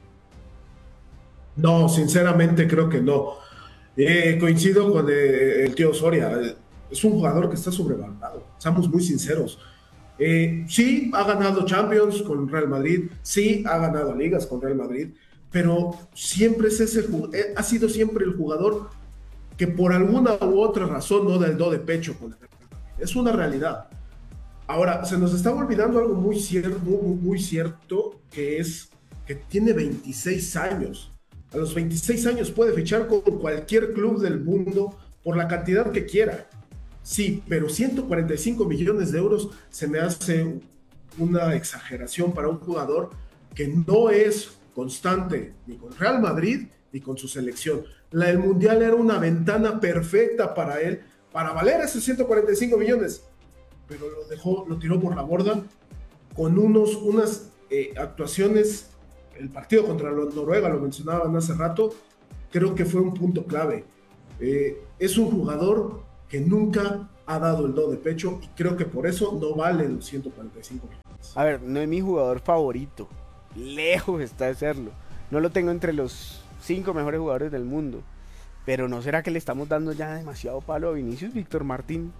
Speaker 20: No, sinceramente creo que no. Coincido con el tío Soria. Es un jugador que está sobrevalorado, seamos muy sinceros. Sí, ha ganado Champions con Real Madrid, sí, ha ganado ligas con Real Madrid, pero siempre ha sido siempre el jugador que por alguna u otra razón no da el do de pecho con el Real Madrid. Es una realidad. Ahora, se nos está olvidando algo muy cierto, que es que tiene 26 años. A los 26 años puede fichar con cualquier club del mundo por la cantidad que quiera. Sí, pero 145 millones de euros se me hace una exageración para un jugador que no es constante ni con Real Madrid ni con su selección. El Mundial era una ventana perfecta para él, para valer esos 145 millones, pero lo tiró por la borda con unas actuaciones. El partido contra Noruega, lo mencionaban hace rato, creo que fue un punto clave. Es un jugador que nunca ha dado el do de pecho y creo que por eso no vale los 145 millones.
Speaker 6: A ver, no es mi jugador favorito, lejos está de serlo. No lo tengo entre los 5 mejores jugadores del mundo, pero ¿no será que le estamos dando ya demasiado palo a Vinicius, Víctor Martín?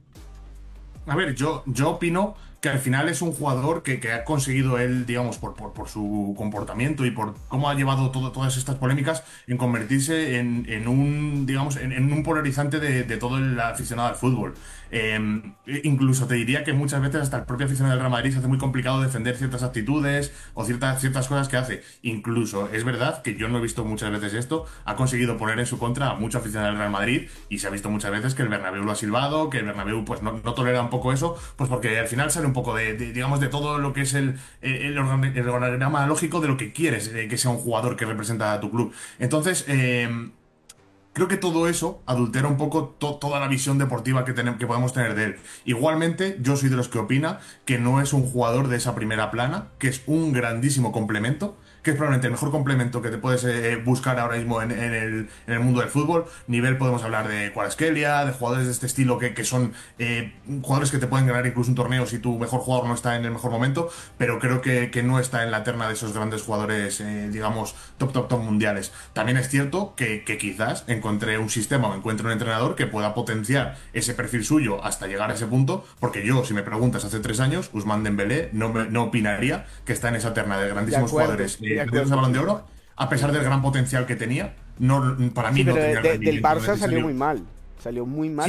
Speaker 22: A ver, yo opino que al final es un jugador que ha conseguido él, digamos, por su comportamiento y por cómo ha llevado todas estas polémicas, en convertirse en un polarizante de todo el aficionado al fútbol. Incluso te diría que muchas veces hasta el propio aficionado del Real Madrid se hace muy complicado defender ciertas actitudes o ciertas cosas que hace. Incluso es verdad que yo no he visto muchas veces esto, ha conseguido poner en su contra a muchos aficionados del Real Madrid y se ha visto muchas veces que el Bernabéu lo ha silbado, que el Bernabéu pues no tolera un poco eso, pues porque al final sale un poco de todo lo que es el organigrama lógico de lo que quieres que sea un jugador que representa a tu club. Entonces, creo que todo eso adultera un poco toda la visión deportiva que podemos tener de él. Igualmente, yo soy de los que opina que no es un jugador de esa primera plana, que es un grandísimo complemento, que es probablemente el mejor complemento que te puedes buscar ahora mismo en el mundo del fútbol. Nivel, podemos hablar de Kvaratskhelia, de jugadores de este estilo que son jugadores que te pueden ganar incluso un torneo si tu mejor jugador no está en el mejor momento, pero creo que no está en la terna de esos grandes jugadores, digamos, top mundiales. También es cierto que quizás encuentre un sistema o encuentre un entrenador que pueda potenciar ese perfil suyo hasta llegar a ese punto, porque yo, si me preguntas hace 3 años, Ousmane Dembélé no opinaría que está en esa terna de grandísimos jugadores candidatos a Balón de Oro, a pesar del gran potencial que tenía. Para mí no tenía el rendimiento
Speaker 6: del Barça salió muy mal. Salió muy mal.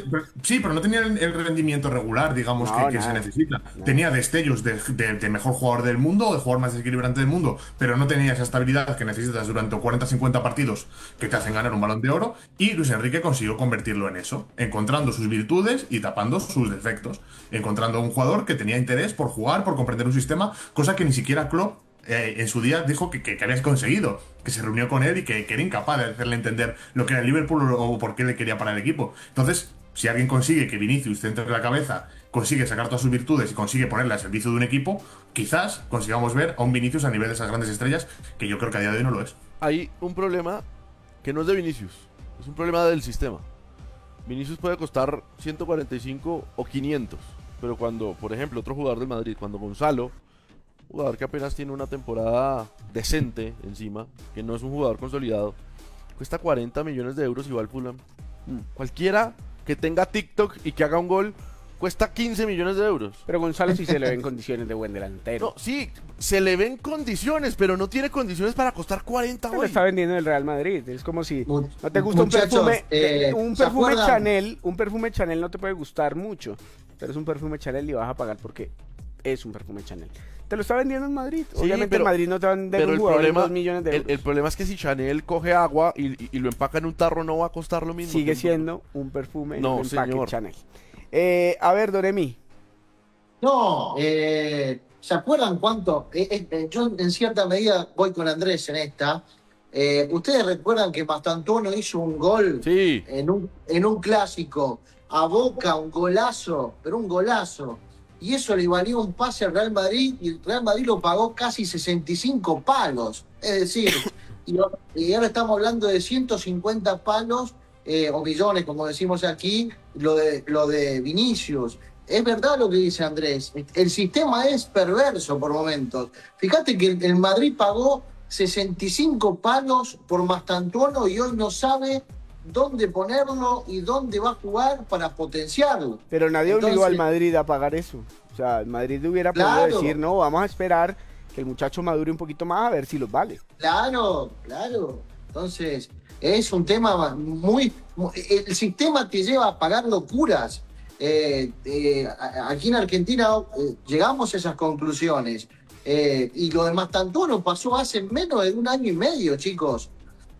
Speaker 22: Sí, pero no tenía el rendimiento regular, digamos, que se necesita. Tenía destellos de mejor jugador del mundo, de jugador más desequilibrante del mundo, pero no tenía esa estabilidad que necesitas durante 40-50 partidos que te hacen ganar un Balón de Oro. Y Luis Enrique consiguió convertirlo en eso, encontrando sus virtudes y tapando sus defectos. Encontrando un jugador que tenía interés por jugar, por comprender un sistema, cosa que ni siquiera Klopp en su día dijo que habías conseguido, que se reunió con él y que era incapaz de hacerle entender lo que era el Liverpool o por qué le quería para el equipo. Entonces, si alguien consigue que Vinicius centre la cabeza, consigue sacar todas sus virtudes y consigue ponerla al servicio de un equipo, quizás consigamos ver a un Vinicius a nivel de esas grandes estrellas, que yo creo que a día de hoy no lo es.
Speaker 17: Hay un problema que no es de Vinicius, es un problema del sistema. Vinicius puede costar 145 o 500, pero cuando, por ejemplo, otro jugador del Madrid, cuando Gonzalo, jugador que apenas tiene una temporada decente encima, que no es un jugador consolidado, cuesta 40 millones de euros y va al Fulham. Cualquiera que tenga TikTok y que haga un gol cuesta 15 millones de euros.
Speaker 6: Pero Gonzalo sí se le ve en condiciones de buen delantero.
Speaker 17: No, sí, se le ven condiciones, pero no tiene condiciones para costar 40 hoy.
Speaker 6: Lo está vendiendo en el Real Madrid. Es como si no te gusta un perfume Chanel. Un perfume Chanel no te puede gustar mucho, pero es un perfume Chanel y vas a pagar porque es un perfume Chanel. Te lo está vendiendo en Madrid. Sí, obviamente en Madrid no te van a vender un jugador de 2 millones de euros.
Speaker 17: El problema es que si Chanel coge agua y lo empaca en un tarro, no va a costar lo mismo.
Speaker 6: Sigue siendo un perfume
Speaker 17: no,
Speaker 6: en un empaque
Speaker 17: señor.
Speaker 6: Chanel. A ver, Doremi.
Speaker 18: No, ¿se acuerdan cuánto? Yo en cierta medida voy con Andrés en esta. ¿Ustedes recuerdan que Mastantuono hizo un gol en un clásico a Boca, un golazo, pero un golazo? Y eso le valió un pase al Real Madrid y el Real Madrid lo pagó casi 65 palos. Es decir, y ahora estamos hablando de 150 palos o millones, como decimos aquí, lo de Vinicius. Es verdad lo que dice Andrés. El sistema es perverso por momentos. Fíjate que el Madrid pagó 65 palos por Mastantuono y hoy no sabe dónde ponerlo y dónde va a jugar para potenciarlo.
Speaker 6: Pero nadie obligó al Madrid a pagar eso. O sea, el Madrid hubiera podido decir, no, vamos a esperar que el muchacho madure un poquito más a ver si los vale.
Speaker 18: Claro. Entonces, es un tema muy... El sistema te lleva a pagar locuras. Aquí en Argentina llegamos a esas conclusiones. Y lo de Mastantuono pasó hace menos de 1 año y medio, chicos.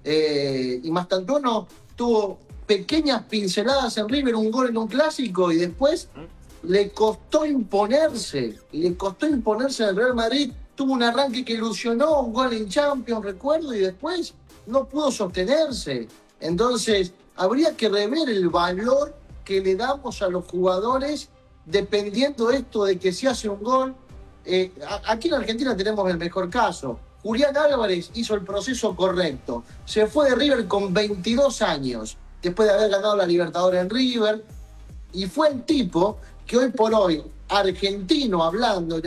Speaker 18: Y Mastantuono tuvo pequeñas pinceladas en River, un gol en un clásico, y después le costó imponerse en el Real Madrid. Tuvo un arranque que ilusionó, un gol en Champions, recuerdo, y después no pudo sostenerse. Entonces, habría que rever el valor que le damos a los jugadores dependiendo esto de que si hace un gol. Aquí en Argentina tenemos el mejor caso. Julián Álvarez hizo el proceso correcto. Se fue de River con 22 años, después de haber ganado la Libertadores en River, y fue el tipo que hoy por hoy, argentino hablando,